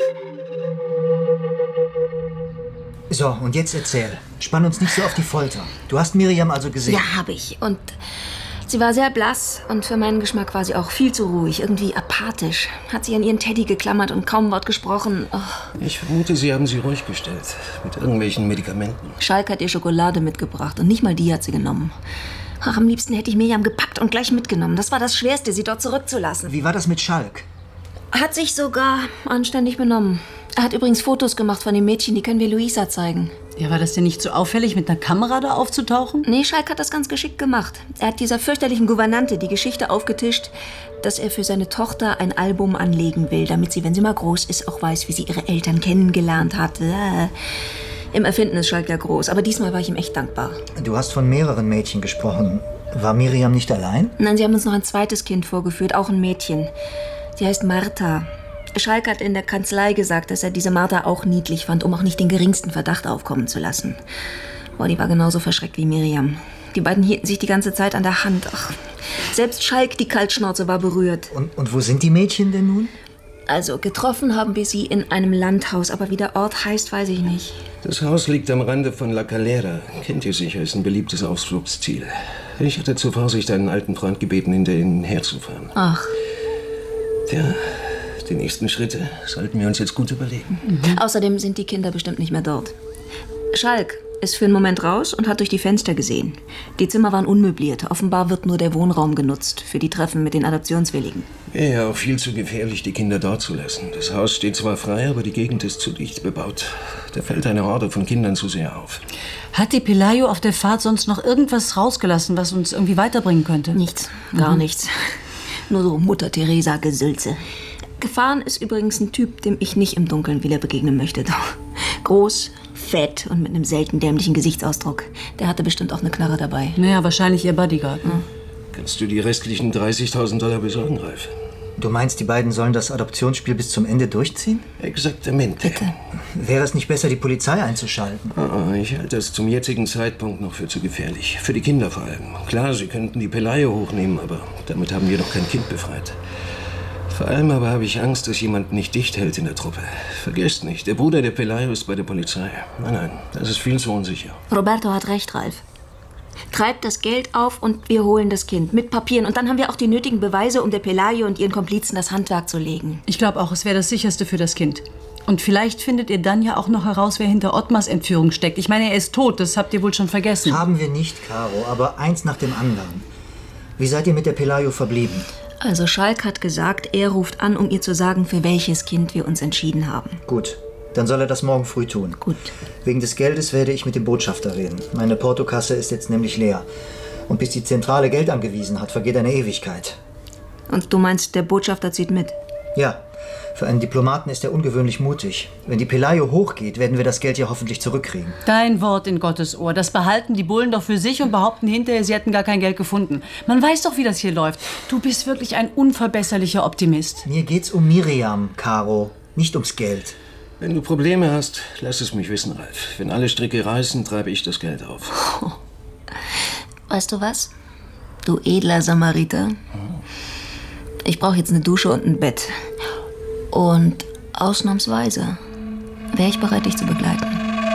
[SPEAKER 3] So, und jetzt erzähl. Spann uns nicht so auf die Folter. Du hast Miriam also gesehen?
[SPEAKER 2] Ja, habe ich. Und sie war sehr blass und für meinen Geschmack war sie auch viel zu ruhig, irgendwie apathisch. Hat sich an ihren Teddy geklammert und kaum ein Wort gesprochen. Oh.
[SPEAKER 4] Ich vermute, Sie haben sie ruhig gestellt. Mit irgendwelchen Medikamenten.
[SPEAKER 2] Schalk hat ihr Schokolade mitgebracht und nicht mal die hat sie genommen. Ach, am liebsten hätte ich Miriam gepackt und gleich mitgenommen. Das war das Schwerste, sie dort zurückzulassen.
[SPEAKER 3] Wie war das mit Schalk?
[SPEAKER 2] Hat sich sogar anständig benommen. Er hat übrigens Fotos gemacht von dem Mädchen, die können wir Luisa zeigen.
[SPEAKER 1] Ja, war das denn nicht so auffällig, mit einer Kamera da aufzutauchen?
[SPEAKER 2] Nee, Schalk hat das ganz geschickt gemacht. Er hat dieser fürchterlichen Gouvernante die Geschichte aufgetischt, dass er für seine Tochter ein Album anlegen will, damit sie, wenn sie mal groß ist, auch weiß, wie sie ihre Eltern kennengelernt hat. Äh. Im Erfinden ist Schalk ja groß, aber diesmal war ich ihm echt dankbar.
[SPEAKER 3] Du hast von mehreren Mädchen gesprochen. War Miriam nicht allein?
[SPEAKER 2] Nein, sie haben uns noch ein zweites Kind vorgeführt, auch ein Mädchen. Sie heißt Martha. Schalk hat in der Kanzlei gesagt, dass er diese Martha auch niedlich fand, um auch nicht den geringsten Verdacht aufkommen zu lassen. Boah, die war genauso verschreckt wie Miriam. Die beiden hielten sich die ganze Zeit an der Hand. Ach, selbst Schalk, die Kaltschnauze, war berührt.
[SPEAKER 3] Und, und wo sind die Mädchen denn nun?
[SPEAKER 2] Also, getroffen haben wir sie in einem Landhaus, aber wie der Ort heißt, weiß ich nicht.
[SPEAKER 4] Das Haus liegt am Rande von La Calera. Kennt ihr sicher, ist ein beliebtes Ausflugsziel. Ich hatte zur Vorsicht einen alten Freund gebeten, hinter ihnen herzufahren.
[SPEAKER 2] Ach.
[SPEAKER 4] Tja, die nächsten Schritte sollten wir uns jetzt gut überlegen.
[SPEAKER 2] Mhm. Außerdem sind die Kinder bestimmt nicht mehr dort. Schalk ist für einen Moment raus und hat durch die Fenster gesehen. Die Zimmer waren unmöbliert. Offenbar wird nur der Wohnraum genutzt für die Treffen mit den Adoptionswilligen.
[SPEAKER 4] Wäre ja auch viel zu gefährlich, die Kinder dort zu lassen. Das Haus steht zwar frei, aber die Gegend ist zu dicht bebaut. Da fällt eine Horde von Kindern zu sehr auf.
[SPEAKER 1] Hat die Pelayo auf der Fahrt sonst noch irgendwas rausgelassen, was uns irgendwie weiterbringen könnte?
[SPEAKER 2] Nichts, gar mhm. nichts. Nur so Mutter-Teresa-Gesülze. Gefahren ist übrigens ein Typ, dem ich nicht im Dunkeln wieder begegnen möchte. Groß, fett und mit einem selten dämlichen Gesichtsausdruck. Der hatte bestimmt auch eine Knarre dabei.
[SPEAKER 1] Naja, wahrscheinlich ihr Bodyguard. Ne?
[SPEAKER 4] Kannst du die restlichen dreißigtausend Dollar besorgen, Ralf?
[SPEAKER 3] Du meinst, die beiden sollen das Adoptionsspiel bis zum Ende durchziehen?
[SPEAKER 4] Exaktamente.
[SPEAKER 2] Bitte.
[SPEAKER 3] Wäre es nicht besser, die Polizei einzuschalten?
[SPEAKER 4] Oh, ich halte das zum jetzigen Zeitpunkt noch für zu gefährlich. Für die Kinder vor allem. Klar, sie könnten die Pelayo hochnehmen, aber damit haben wir noch kein Kind befreit. Vor allem aber habe ich Angst, dass jemand nicht dicht hält in der Truppe. Vergesst nicht, der Bruder der Pelayo ist bei der Polizei. Nein, nein, das ist viel zu unsicher.
[SPEAKER 2] Roberto hat recht, Ralf. Treibt das Geld auf und wir holen das Kind mit Papieren. Und dann haben wir auch die nötigen Beweise, um der Pelayo und ihren Komplizen das Handwerk zu legen.
[SPEAKER 1] Ich glaube auch, es wäre das Sicherste für das Kind. Und vielleicht findet ihr dann ja auch noch heraus, wer hinter Ottmars Entführung steckt. Ich meine, er ist tot, das habt ihr wohl schon vergessen.
[SPEAKER 3] Haben wir nicht, Caro, aber eins nach dem anderen. Wie seid ihr mit der Pelayo verblieben?
[SPEAKER 2] Also Schalk hat gesagt, er ruft an, um ihr zu sagen, für welches Kind wir uns entschieden haben.
[SPEAKER 3] Gut, dann soll er das morgen früh tun.
[SPEAKER 2] Gut.
[SPEAKER 3] Wegen des Geldes werde ich mit dem Botschafter reden. Meine Portokasse ist jetzt nämlich leer. Und bis die Zentrale Geld angewiesen hat, vergeht eine Ewigkeit.
[SPEAKER 2] Und du meinst, der Botschafter zieht mit?
[SPEAKER 3] Ja, für einen Diplomaten ist er ungewöhnlich mutig. Wenn die Pelayo hochgeht, werden wir das Geld ja hoffentlich zurückkriegen.
[SPEAKER 1] Dein Wort in Gottes Ohr. Das behalten die Bullen doch für sich und behaupten hinterher, sie hätten gar kein Geld gefunden. Man weiß doch, wie das hier läuft. Du bist wirklich ein unverbesserlicher Optimist.
[SPEAKER 3] Mir geht's um Miriam, Caro, nicht ums Geld.
[SPEAKER 4] Wenn du Probleme hast, lass es mich wissen, Ralf. Wenn alle Stricke reißen, treibe ich das Geld auf.
[SPEAKER 2] Oh. Weißt du was? Du edler Samariter. Ich brauche jetzt eine Dusche und ein Bett. Und ausnahmsweise wäre ich bereit, dich zu begleiten.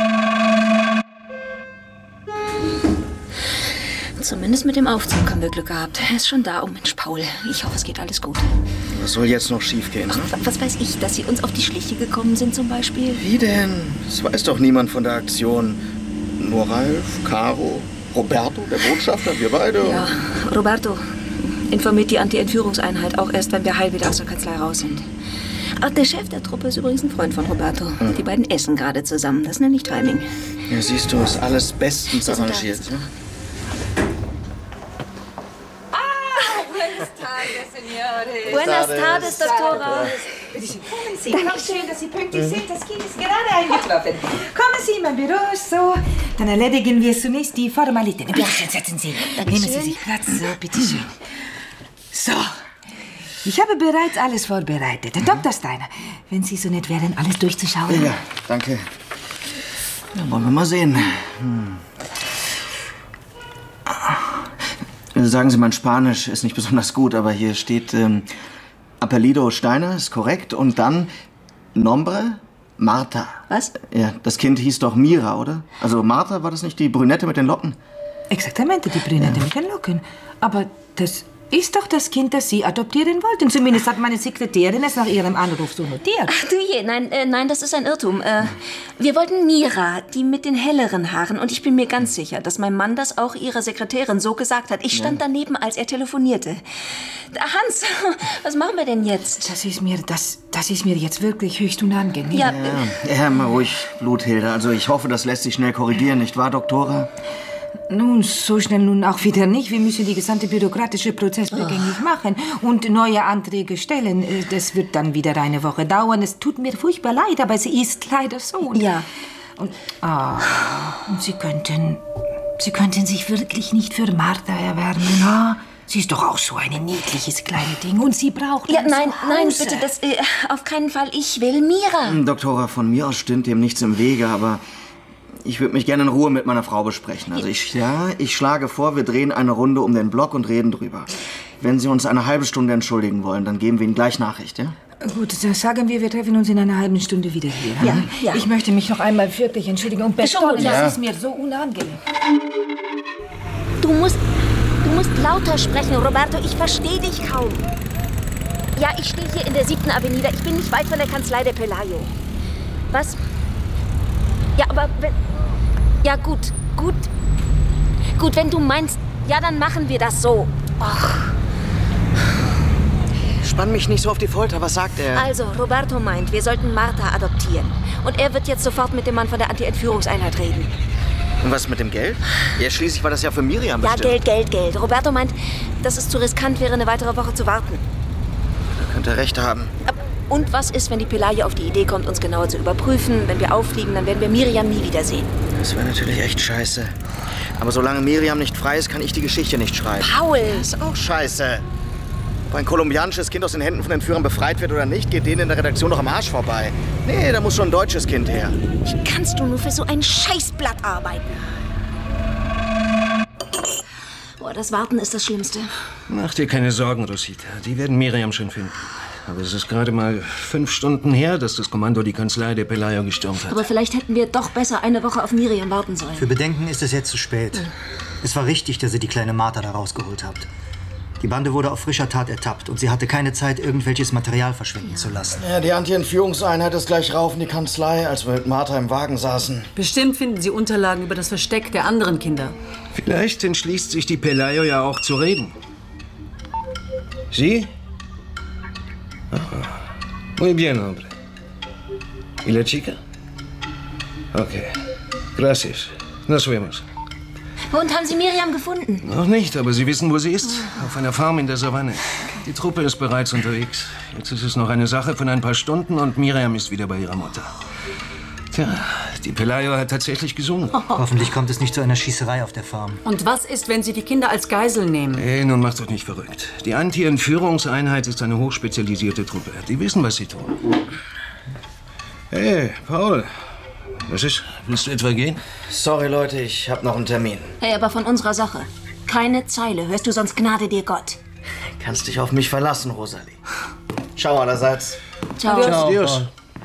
[SPEAKER 2] Zumindest mit dem Aufzug haben wir Glück gehabt. Er ist schon da. Oh Mensch, Paul, ich hoffe, es geht alles gut.
[SPEAKER 6] Was soll jetzt noch schiefgehen?
[SPEAKER 2] Ach, was weiß ich, dass sie uns auf die Schliche gekommen sind zum Beispiel?
[SPEAKER 6] Wie denn? Es weiß doch niemand von der Aktion. Nur Ralf, Caro, Roberto, der Botschafter, wir beide.
[SPEAKER 2] Ja, Roberto informiert die Anti-Entführungseinheit auch erst, wenn wir heil wieder aus der Kanzlei raus sind. Ach, der Chef der Truppe ist übrigens ein Freund von Roberto. Hm. Die beiden essen gerade zusammen. Das nenne ich Timing.
[SPEAKER 6] Ja, siehst du, ist alles bestens arrangiert. Ne?
[SPEAKER 7] Ah, buenas tardes, señores.
[SPEAKER 2] Buenas tardes, Doctora.
[SPEAKER 7] Bitte schön, kommen Sie. Danke. Schön, dass Sie pünktlich sind. Das Kind ist gerade eingetroffen. Kommen Sie in mein Büro, so. Dann erledigen wir zunächst die Formalitäten. Bitte schön, setzen Sie. Nehmen Sie sich Platz. So, bitte schön. So. Ich habe bereits alles vorbereitet. Mhm. Doktor Steiner, wenn Sie so nett wären, alles durchzuschauen.
[SPEAKER 6] Ja, danke. Ja, wollen wir mal sehen. Hm. Sagen Sie, mein Spanisch ist nicht besonders gut, aber hier steht ähm, Apellido Steiner, ist korrekt. Und dann Nombre Marta.
[SPEAKER 5] Was?
[SPEAKER 6] Ja, das Kind hieß doch Mira, oder? Also Marta, war das nicht die Brünette mit den Locken?
[SPEAKER 7] Exaktamente, die Brünette ja. mit den Locken. Aber das ist doch das Kind, das Sie adoptieren wollten. Zumindest hat meine Sekretärin es nach Ihrem Anruf so notiert.
[SPEAKER 5] Ach du je, nein, äh, nein, das ist ein Irrtum. Äh, wir wollten Mira, die mit den helleren Haaren. Und ich bin mir ganz sicher, dass mein Mann das auch Ihrer Sekretärin so gesagt hat. Ich stand ja. daneben, als er telefonierte. Hans, was machen wir denn jetzt?
[SPEAKER 7] Das ist mir, das, das ist mir jetzt wirklich höchst unangenehm.
[SPEAKER 5] Ja,
[SPEAKER 6] ja, ja mal ruhig, Bluthilde. Also ich hoffe, das lässt sich schnell korrigieren, nicht wahr, Doktora?
[SPEAKER 7] Nun, so schnell nun auch wieder nicht. Wir müssen die gesamte bürokratische Prozess rückgängig oh. machen und neue Anträge stellen. Das wird dann wieder eine Woche dauern. Es tut mir furchtbar leid, aber es ist leider so.
[SPEAKER 5] Ja.
[SPEAKER 7] Und, ah, und Sie könnten, Sie könnten sich wirklich nicht für Martha erwärmen, ha? Sie ist doch auch so ein niedliches kleines Ding und Sie braucht
[SPEAKER 5] Ja, nein, nein, bitte, das, äh, auf keinen Fall. Ich will Mira.
[SPEAKER 6] Doktora, von mir aus stimmt dem nichts im Wege, aber ich würde mich gerne in Ruhe mit meiner Frau besprechen. Also ich, ja, ich schlage vor, wir drehen eine Runde um den Block und reden drüber. Wenn Sie uns eine halbe Stunde entschuldigen wollen, dann geben wir Ihnen gleich Nachricht, ja?
[SPEAKER 7] Gut, dann sagen wir, wir treffen uns in einer halben Stunde wieder hier.
[SPEAKER 5] Ja, ja.
[SPEAKER 7] Ich möchte mich noch einmal wirklich entschuldigen und bestoppen,
[SPEAKER 5] ja.
[SPEAKER 7] das ist mir so unangenehm.
[SPEAKER 5] Du musst, du musst lauter sprechen, Roberto. Ich verstehe dich kaum. Ja, ich stehe hier in der siebten Avenida. Ich bin nicht weit von der Kanzlei der Pelayo. Was? Ja, aber wenn... Ja, gut, gut. Gut, wenn du meinst, ja, dann machen wir das so. Och.
[SPEAKER 6] Spann mich nicht so auf die Folter, was sagt er?
[SPEAKER 5] Also, Roberto meint, wir sollten Martha adoptieren. Und er wird jetzt sofort mit dem Mann von der Anti-Entführungseinheit reden.
[SPEAKER 6] Und was mit dem Geld? Ja, schließlich war das ja für Miriam bestimmt.
[SPEAKER 5] Ja, Geld, Geld, Geld. Roberto meint, dass es zu riskant wäre, eine weitere Woche zu warten.
[SPEAKER 6] Da könnte er recht haben.
[SPEAKER 5] Und was ist, wenn die Pelayo auf die Idee kommt, uns genauer zu überprüfen? Wenn wir auffliegen, dann werden wir Miriam nie wiedersehen.
[SPEAKER 6] Das wäre natürlich echt scheiße. Aber solange Miriam nicht frei ist, kann ich die Geschichte nicht schreiben.
[SPEAKER 5] Paul!
[SPEAKER 6] Das ist auch scheiße. Ob ein kolumbianisches Kind aus den Händen von Entführern befreit wird oder nicht, geht denen in der Redaktion doch am Arsch vorbei. Nee, da muss schon ein deutsches Kind her.
[SPEAKER 5] Wie kannst du nur für so ein Scheißblatt arbeiten? Boah, das Warten ist das Schlimmste.
[SPEAKER 4] Mach dir keine Sorgen, Rosita. Die werden Miriam schon finden. Aber es ist gerade mal fünf Stunden her, dass das Kommando die Kanzlei der Pelayo gestürmt hat.
[SPEAKER 5] Aber vielleicht hätten wir doch besser eine Woche auf Miriam warten sollen.
[SPEAKER 3] Für Bedenken ist es jetzt zu spät. Ja. Es war richtig, dass ihr die kleine Martha da rausgeholt habt. Die Bande wurde auf frischer Tat ertappt und sie hatte keine Zeit, irgendwelches Material verschwinden ja. zu lassen.
[SPEAKER 6] Ja, die Anti-Entführungseinheit ist gleich rauf in die Kanzlei, als wir mit Martha im Wagen saßen.
[SPEAKER 1] Bestimmt finden Sie Unterlagen über das Versteck der anderen Kinder.
[SPEAKER 4] Vielleicht entschließt sich die Pelayo ja auch zu reden. Sie? Ah. Muy bien, hombre. ¿Y la chica? Okay. Gracias. Nos vemos.
[SPEAKER 5] Und haben Sie Miriam gefunden?
[SPEAKER 4] Noch nicht, aber Sie wissen, wo sie ist. Auf einer Farm in der Savanne. Die Truppe ist bereits unterwegs. Jetzt ist es noch eine Sache von ein paar Stunden und Miriam ist wieder bei ihrer Mutter. Tja, die Pelayo hat tatsächlich gesungen.
[SPEAKER 3] Hoffentlich kommt es nicht zu einer Schießerei auf der Farm.
[SPEAKER 1] Und was ist, wenn Sie die Kinder als Geisel nehmen?
[SPEAKER 4] Hey, nun macht doch nicht verrückt. Die Anti-Entführungseinheit ist eine hochspezialisierte Truppe. Die wissen, was sie tun. Hey, Paul. Was ist? Willst du etwa gehen?
[SPEAKER 6] Sorry, Leute, ich hab noch einen Termin.
[SPEAKER 5] Hey, aber von unserer Sache. Keine Zeile. Hörst du, sonst gnade dir Gott.
[SPEAKER 6] Kannst dich auf mich verlassen, Rosalie. Ciao allerseits.
[SPEAKER 5] Ciao.
[SPEAKER 4] Ciao. Adios.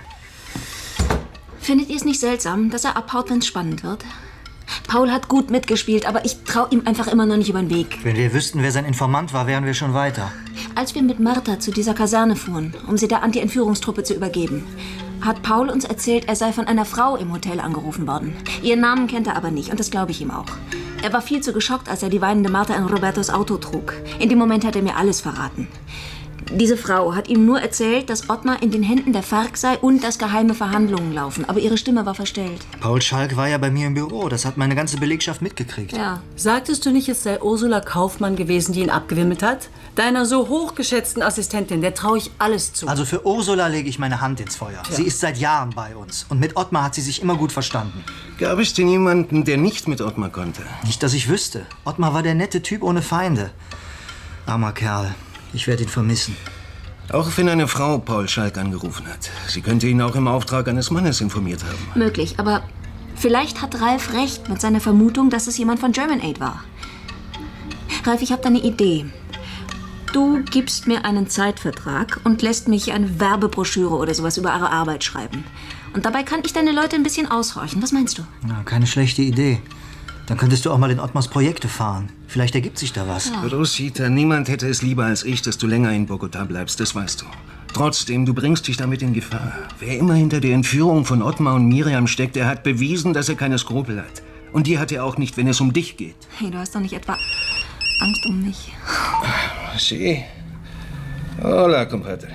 [SPEAKER 5] Findet ihr es nicht seltsam, dass er abhaut, wenn es spannend wird? Paul hat gut mitgespielt, aber ich traue ihm einfach immer noch nicht über den Weg.
[SPEAKER 3] Wenn wir wüssten, wer sein Informant war, wären wir schon weiter.
[SPEAKER 5] Als wir mit Martha zu dieser Kaserne fuhren, um sie der Anti-Entführungstruppe zu übergeben, hat Paul uns erzählt, er sei von einer Frau im Hotel angerufen worden. Ihren Namen kennt er aber nicht und das glaube ich ihm auch. Er war viel zu geschockt, als er die weinende Martha in Robertos Auto trug. In dem Moment hat er mir alles verraten.
[SPEAKER 2] Diese Frau hat ihm nur erzählt, dass Ottmar in den Händen der FARC sei und dass geheime Verhandlungen laufen. Aber ihre Stimme war verstellt.
[SPEAKER 3] Paul Schalk war ja bei mir im Büro. Das hat meine ganze Belegschaft mitgekriegt.
[SPEAKER 2] Ja.
[SPEAKER 1] Sagtest du nicht, es sei Ursula Kaufmann gewesen, die ihn abgewimmelt hat? Deiner so hochgeschätzten Assistentin, der traue ich alles zu.
[SPEAKER 3] Also für Ursula lege ich meine Hand ins Feuer.
[SPEAKER 1] Ja.
[SPEAKER 3] Sie ist seit Jahren bei uns. Und mit Ottmar hat sie sich immer gut verstanden.
[SPEAKER 4] Gab es denn jemanden, der nicht mit Ottmar konnte?
[SPEAKER 3] Nicht, dass ich wüsste. Ottmar war der nette Typ ohne Feinde. Armer Kerl. Ich werde ihn vermissen.
[SPEAKER 4] Auch wenn eine Frau Paul Schalk angerufen hat. Sie könnte ihn auch im Auftrag eines Mannes informiert haben.
[SPEAKER 2] Möglich, aber vielleicht hat Ralf recht mit seiner Vermutung, dass es jemand von German Aid war. Ralf, ich habe da eine Idee. Du gibst mir einen Zeitvertrag und lässt mich eine Werbebroschüre oder sowas über eure Arbeit schreiben. Und dabei kann ich deine Leute ein bisschen aushorchen. Was meinst du?
[SPEAKER 3] Na, keine schlechte Idee. Dann könntest du auch mal in Ottmars Projekte fahren. Vielleicht ergibt sich da was.
[SPEAKER 2] Ja.
[SPEAKER 4] Rosita, niemand hätte es lieber als ich, dass du länger in Bogotá bleibst, das weißt du. Trotzdem, du bringst dich damit in Gefahr. Wer immer hinter der Entführung von Ottmar und Miriam steckt, der hat bewiesen, dass er keine Skrupel hat. Und die hat er auch nicht, wenn es um dich geht.
[SPEAKER 2] Hey, du hast doch nicht etwa Angst um mich.
[SPEAKER 4] Sí. Hola, compadre.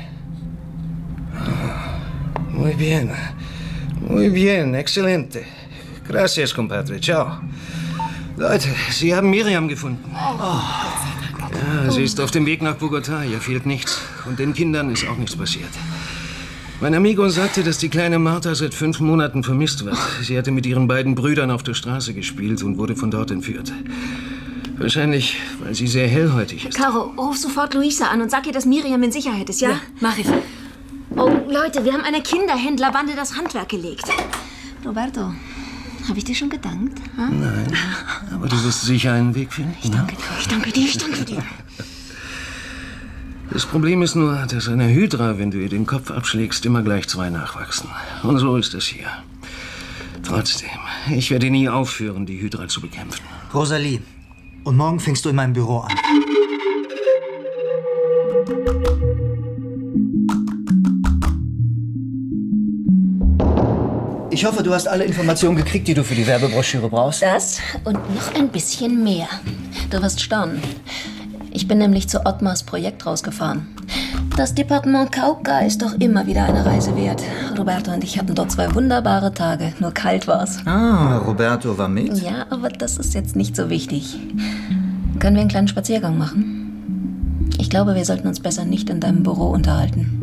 [SPEAKER 4] Muy bien. Muy bien, excelente. Gracias, compadre. Ciao. Leute, Sie haben Miriam gefunden. Oh. Ja, sie ist auf dem Weg nach Bogotá. Ihr fehlt nichts. Und den Kindern ist auch nichts passiert. Mein Amigo sagte, dass die kleine Martha seit fünf Monaten vermisst wird. Sie hatte mit ihren beiden Brüdern auf der Straße gespielt und wurde von dort entführt. Wahrscheinlich, weil sie sehr hellhäutig ist.
[SPEAKER 2] Caro, ruf sofort Luisa an und sag ihr, dass Miriam in Sicherheit ist, ja?
[SPEAKER 1] Ja, mach ich.
[SPEAKER 2] Oh, Leute, wir haben einer Kinderhändlerbande das Handwerk gelegt. Roberto, habe ich dir schon gedankt? Ha?
[SPEAKER 4] Nein, aber du wirst sicher einen Weg finden.
[SPEAKER 2] Ich danke dir, ich danke dir, ich danke dir.
[SPEAKER 4] Das Problem ist nur, dass eine Hydra, wenn du ihr den Kopf abschlägst, immer gleich zwei nachwachsen. Und so ist es hier. Trotzdem, ich werde nie aufhören, die Hydra zu bekämpfen.
[SPEAKER 3] Rosalie, und morgen fängst du in meinem Büro an. Ich hoffe, du hast alle Informationen gekriegt, die du für die Werbebroschüre brauchst.
[SPEAKER 2] Das und noch ein bisschen mehr. Du wirst staunen. Ich bin nämlich zu Ottmars Projekt rausgefahren. Das Departement Cauca ist doch immer wieder eine Reise wert. Roberto und ich hatten dort zwei wunderbare Tage. Nur kalt war's.
[SPEAKER 3] Ah, Roberto war mit?
[SPEAKER 2] Ja, aber das ist jetzt nicht so wichtig. Können wir einen kleinen Spaziergang machen? Ich glaube, wir sollten uns besser nicht in deinem Büro unterhalten.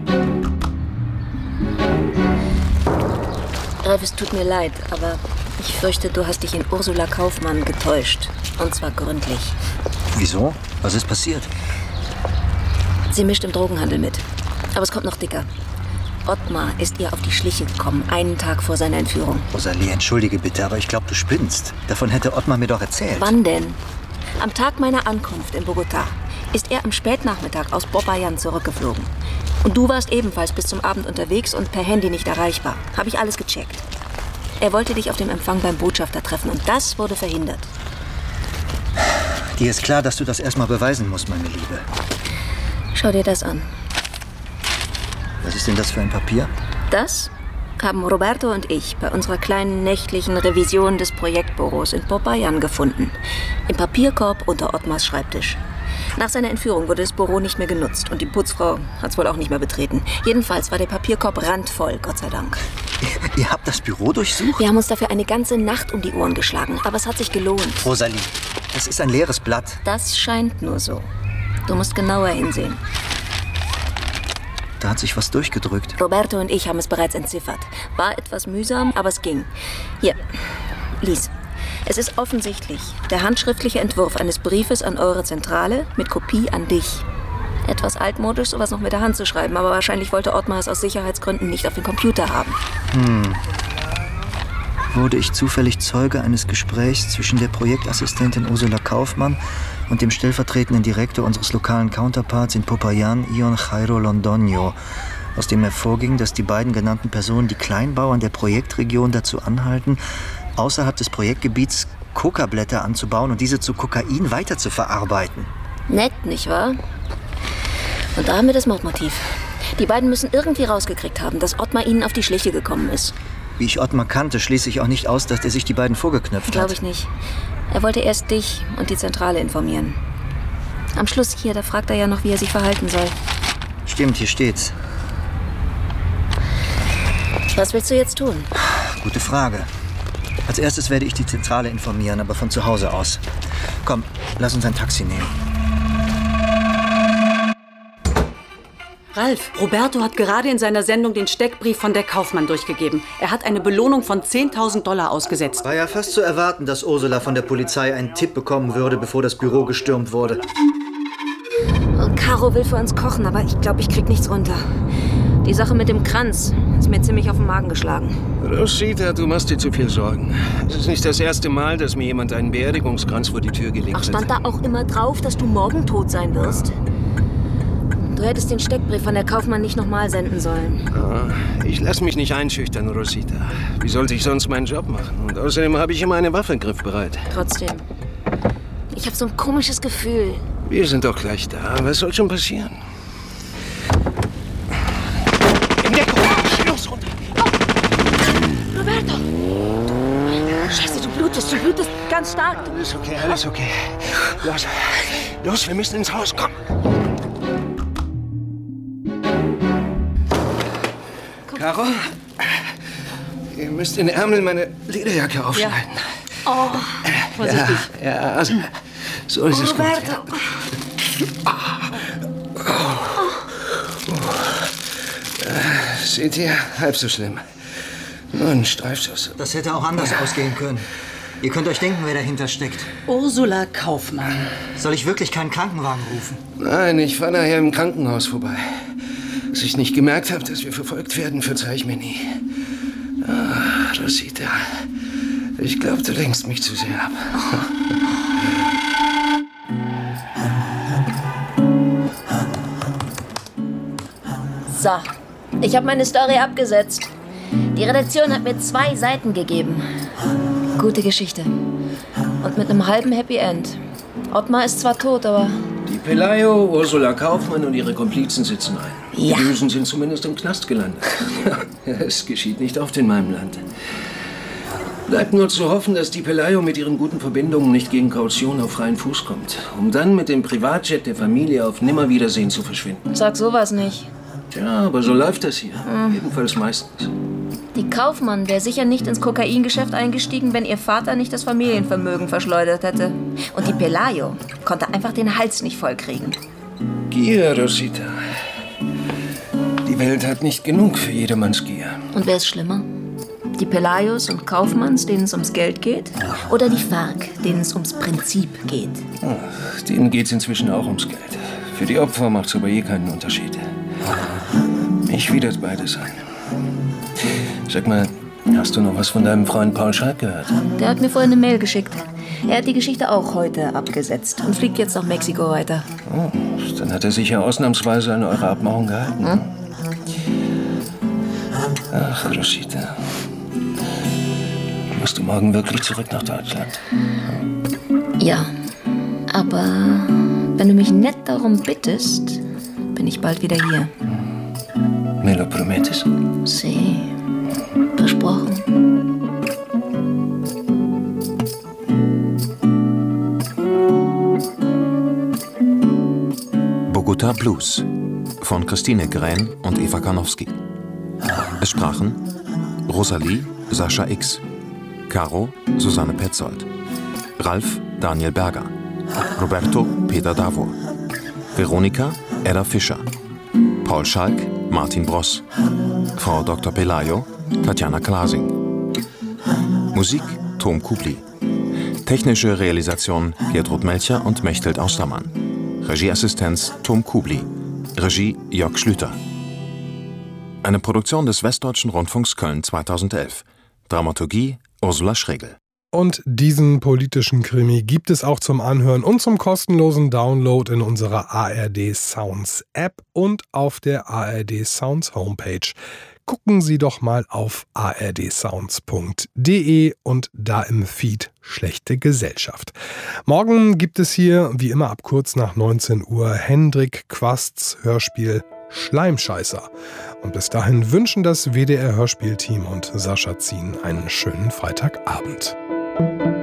[SPEAKER 2] Ralf, es tut mir leid, aber ich fürchte, du hast dich in Ursula Kaufmann getäuscht. Und zwar gründlich.
[SPEAKER 3] Wieso? Was ist passiert?
[SPEAKER 2] Sie mischt im Drogenhandel mit. Aber es kommt noch dicker. Ottmar ist ihr auf die Schliche gekommen, einen Tag vor seiner Entführung.
[SPEAKER 3] Rosalie, entschuldige bitte, aber ich glaube, du spinnst. Davon hätte Ottmar mir doch erzählt.
[SPEAKER 2] Wann denn? Am Tag meiner Ankunft in Bogotá ist er am Spätnachmittag aus Popayán zurückgeflogen. Und du warst ebenfalls bis zum Abend unterwegs und per Handy nicht erreichbar. Habe ich alles gecheckt. Er wollte dich auf dem Empfang beim Botschafter treffen und das wurde verhindert.
[SPEAKER 3] Dir ist klar, dass du das erstmal beweisen musst, meine Liebe.
[SPEAKER 2] Schau dir das an.
[SPEAKER 3] Was ist denn das für ein Papier?
[SPEAKER 2] Das haben Roberto und ich bei unserer kleinen nächtlichen Revision des Projektbüros in Popayán gefunden. Im Papierkorb unter Ottmars Schreibtisch. Nach seiner Entführung wurde das Büro nicht mehr genutzt und die Putzfrau hat es wohl auch nicht mehr betreten. Jedenfalls war der Papierkorb randvoll, Gott sei Dank.
[SPEAKER 3] Ihr, ihr habt das Büro durchsucht?
[SPEAKER 2] Wir haben uns dafür eine ganze Nacht um die Ohren geschlagen, aber es hat sich gelohnt.
[SPEAKER 3] Rosalie, es ist ein leeres Blatt.
[SPEAKER 2] Das scheint nur so. Du musst genauer hinsehen.
[SPEAKER 3] Da hat sich was durchgedrückt.
[SPEAKER 2] Roberto und ich haben es bereits entziffert. War etwas mühsam, aber es ging. Hier, lies. Es ist offensichtlich der handschriftliche Entwurf eines Briefes an eure Zentrale mit Kopie an dich. Etwas altmodisch, sowas noch mit der Hand zu schreiben, aber wahrscheinlich wollte Ottmar es aus Sicherheitsgründen nicht auf dem Computer haben.
[SPEAKER 3] Hm. Wurde ich zufällig Zeuge eines Gesprächs zwischen der Projektassistentin Ursula Kaufmann und dem stellvertretenden Direktor unseres lokalen Counterparts in Popayán, Ion Jairo Londoño, aus dem hervorging, dass die beiden genannten Personen die Kleinbauern der Projektregion dazu anhalten, außerhalb des Projektgebiets Kokablätter anzubauen und diese zu Kokain weiterzuverarbeiten.
[SPEAKER 2] Nett, nicht wahr? Und da haben wir das Mordmotiv. Die beiden müssen irgendwie rausgekriegt haben, dass Ottmar ihnen auf die Schliche gekommen ist.
[SPEAKER 3] Wie ich Ottmar kannte, schließe ich auch nicht aus, dass er sich die beiden vorgeknöpft hat.
[SPEAKER 2] Glaube ich nicht. Er wollte erst dich und die Zentrale informieren. Am Schluss hier, da fragt er ja noch, wie er sich verhalten soll.
[SPEAKER 3] Stimmt, hier steht's.
[SPEAKER 2] Was willst du jetzt tun?
[SPEAKER 3] Gute Frage. Als erstes werde ich die Zentrale informieren, aber von zu Hause aus. Komm, lass uns ein Taxi nehmen.
[SPEAKER 1] Ralf, Roberto hat gerade in seiner Sendung den Steckbrief von der Kaufmann durchgegeben. Er hat eine Belohnung von zehntausend Dollar ausgesetzt.
[SPEAKER 3] War ja fast zu erwarten, dass Ursula von der Polizei einen Tipp bekommen würde, bevor das Büro gestürmt wurde.
[SPEAKER 2] Und Caro will für uns kochen, aber ich glaube, ich krieg nichts runter. Die Sache mit dem Kranz ist mir ziemlich auf den Magen geschlagen.
[SPEAKER 4] Rosita, du machst dir zu viel Sorgen. Es ist nicht das erste Mal, dass mir jemand einen Beerdigungskranz vor die Tür gelegt
[SPEAKER 2] Ach,
[SPEAKER 4] hat.
[SPEAKER 2] stand da auch immer drauf, dass du morgen tot sein wirst? Du hättest den Steckbrief von der Kaufmann nicht nochmal senden sollen.
[SPEAKER 4] Ah, ich lass mich nicht einschüchtern, Rosita. Wie sollte ich sonst meinen Job machen? Und außerdem habe ich immer eine Waffe griffbereit.
[SPEAKER 2] Trotzdem. Ich habe so ein komisches Gefühl.
[SPEAKER 4] Wir sind doch gleich da. Was soll schon passieren? In Deckung! Los, runter!
[SPEAKER 2] Oh. Roberto! Scheiße, du blutest, du blutest ganz stark.
[SPEAKER 4] Alles okay, alles okay. Los, los, wir müssen ins Haus, komm! Caro, ihr müsst den Ärmel meine Lederjacke aufschneiden.
[SPEAKER 1] Ja. Oh, vorsichtig.
[SPEAKER 4] Ja, ja, also, so ist es gut.
[SPEAKER 2] Roberto!
[SPEAKER 4] Seht ihr? Halb so schlimm. Nur ein Streifschuss.
[SPEAKER 3] Das hätte auch anders ausgehen können. Ihr könnt euch denken, wer dahinter steckt.
[SPEAKER 1] Ursula Kaufmann.
[SPEAKER 3] Soll ich wirklich keinen Krankenwagen rufen?
[SPEAKER 4] Nein, ich fahre nachher im Krankenhaus vorbei. Dass ich nicht gemerkt habe, dass wir verfolgt werden, verzeih ich mir nie. Ah, Rosita, ich glaube, du lenkst mich zu sehr ab.
[SPEAKER 2] So, ich habe meine Story abgesetzt. Die Redaktion hat mir zwei Seiten gegeben. Gute Geschichte. Und mit einem halben Happy End. Ottmar ist zwar tot, aber...
[SPEAKER 4] Die Pelayo, Ursula Kaufmann und ihre Komplizen sitzen ein.
[SPEAKER 2] Ja.
[SPEAKER 4] Die Bösen sind zumindest im Knast gelandet. Ja, es geschieht nicht oft in meinem Land. Bleibt nur zu hoffen, dass die Pelayo mit ihren guten Verbindungen nicht gegen Kaution auf freien Fuß kommt, um dann mit dem Privatjet der Familie auf Nimmerwiedersehen zu verschwinden.
[SPEAKER 2] Sag sowas nicht.
[SPEAKER 4] Tja, aber so läuft das hier. Mhm. Jedenfalls meistens.
[SPEAKER 2] Die Kaufmann wäre sicher nicht ins Kokaingeschäft eingestiegen, wenn ihr Vater nicht das Familienvermögen verschleudert hätte. Und die Pelayo konnte einfach den Hals nicht vollkriegen.
[SPEAKER 4] Gier, Rosita. Die Welt hat nicht genug für jedermanns Gier.
[SPEAKER 2] Und wer ist schlimmer? Die Pelayos und Kaufmanns, denen es ums Geld geht? Oder die FARC, denen es ums Prinzip geht?
[SPEAKER 4] Ach, denen geht's inzwischen auch ums Geld. Für die Opfer macht's aber je keinen Unterschied. Mich widert beides an. Sag mal, hast du noch was von deinem Freund Paul Schalk gehört?
[SPEAKER 2] Der hat mir vorhin eine Mail geschickt. Er hat die Geschichte auch heute abgesetzt und fliegt jetzt nach Mexiko weiter.
[SPEAKER 4] Oh, dann hat er sich ja ausnahmsweise an eure Abmachung gehalten. Hm? Ach, Rosita. Musst du morgen wirklich zurück nach Deutschland?
[SPEAKER 2] Ja, aber wenn du mich nett darum bittest, bin ich bald wieder hier.
[SPEAKER 4] Me lo prometes?
[SPEAKER 2] Sí. Versprochen.
[SPEAKER 8] Bogota Blues von Christine Grähn und Eva Karnowski. Es sprachen Rosalie, Sascha X, Caro, Susanne Petzold, Ralf, Daniel Berger, Roberto, Peter Davor, Veronika, Edda Fischer, Paul Schalk, Martin Bross, Frau Doktor Pelayo, Tatjana Klasing. Musik Tom Kubli. Technische Realisation Gertrud Melcher und Mechthild Austermann. Regieassistenz Tom Kubli. Regie Jörg Schlüter. Eine Produktion des Westdeutschen Rundfunks Köln zweitausendelf. Dramaturgie Ursula Schregel.
[SPEAKER 9] Und diesen politischen Krimi gibt es auch zum Anhören und zum kostenlosen Download in unserer A R D Sounds App und auf der A R D Sounds Homepage. Gucken Sie doch mal auf a r d sounds punkt d e und da im Feed Schlechte Gesellschaft. Morgen gibt es hier, wie immer ab kurz nach neunzehn Uhr, Hendrik Quasts Hörspiel Schleimscheißer. Und bis dahin wünschen das W D R-Hörspielteam und Sascha Zien einen schönen Freitagabend.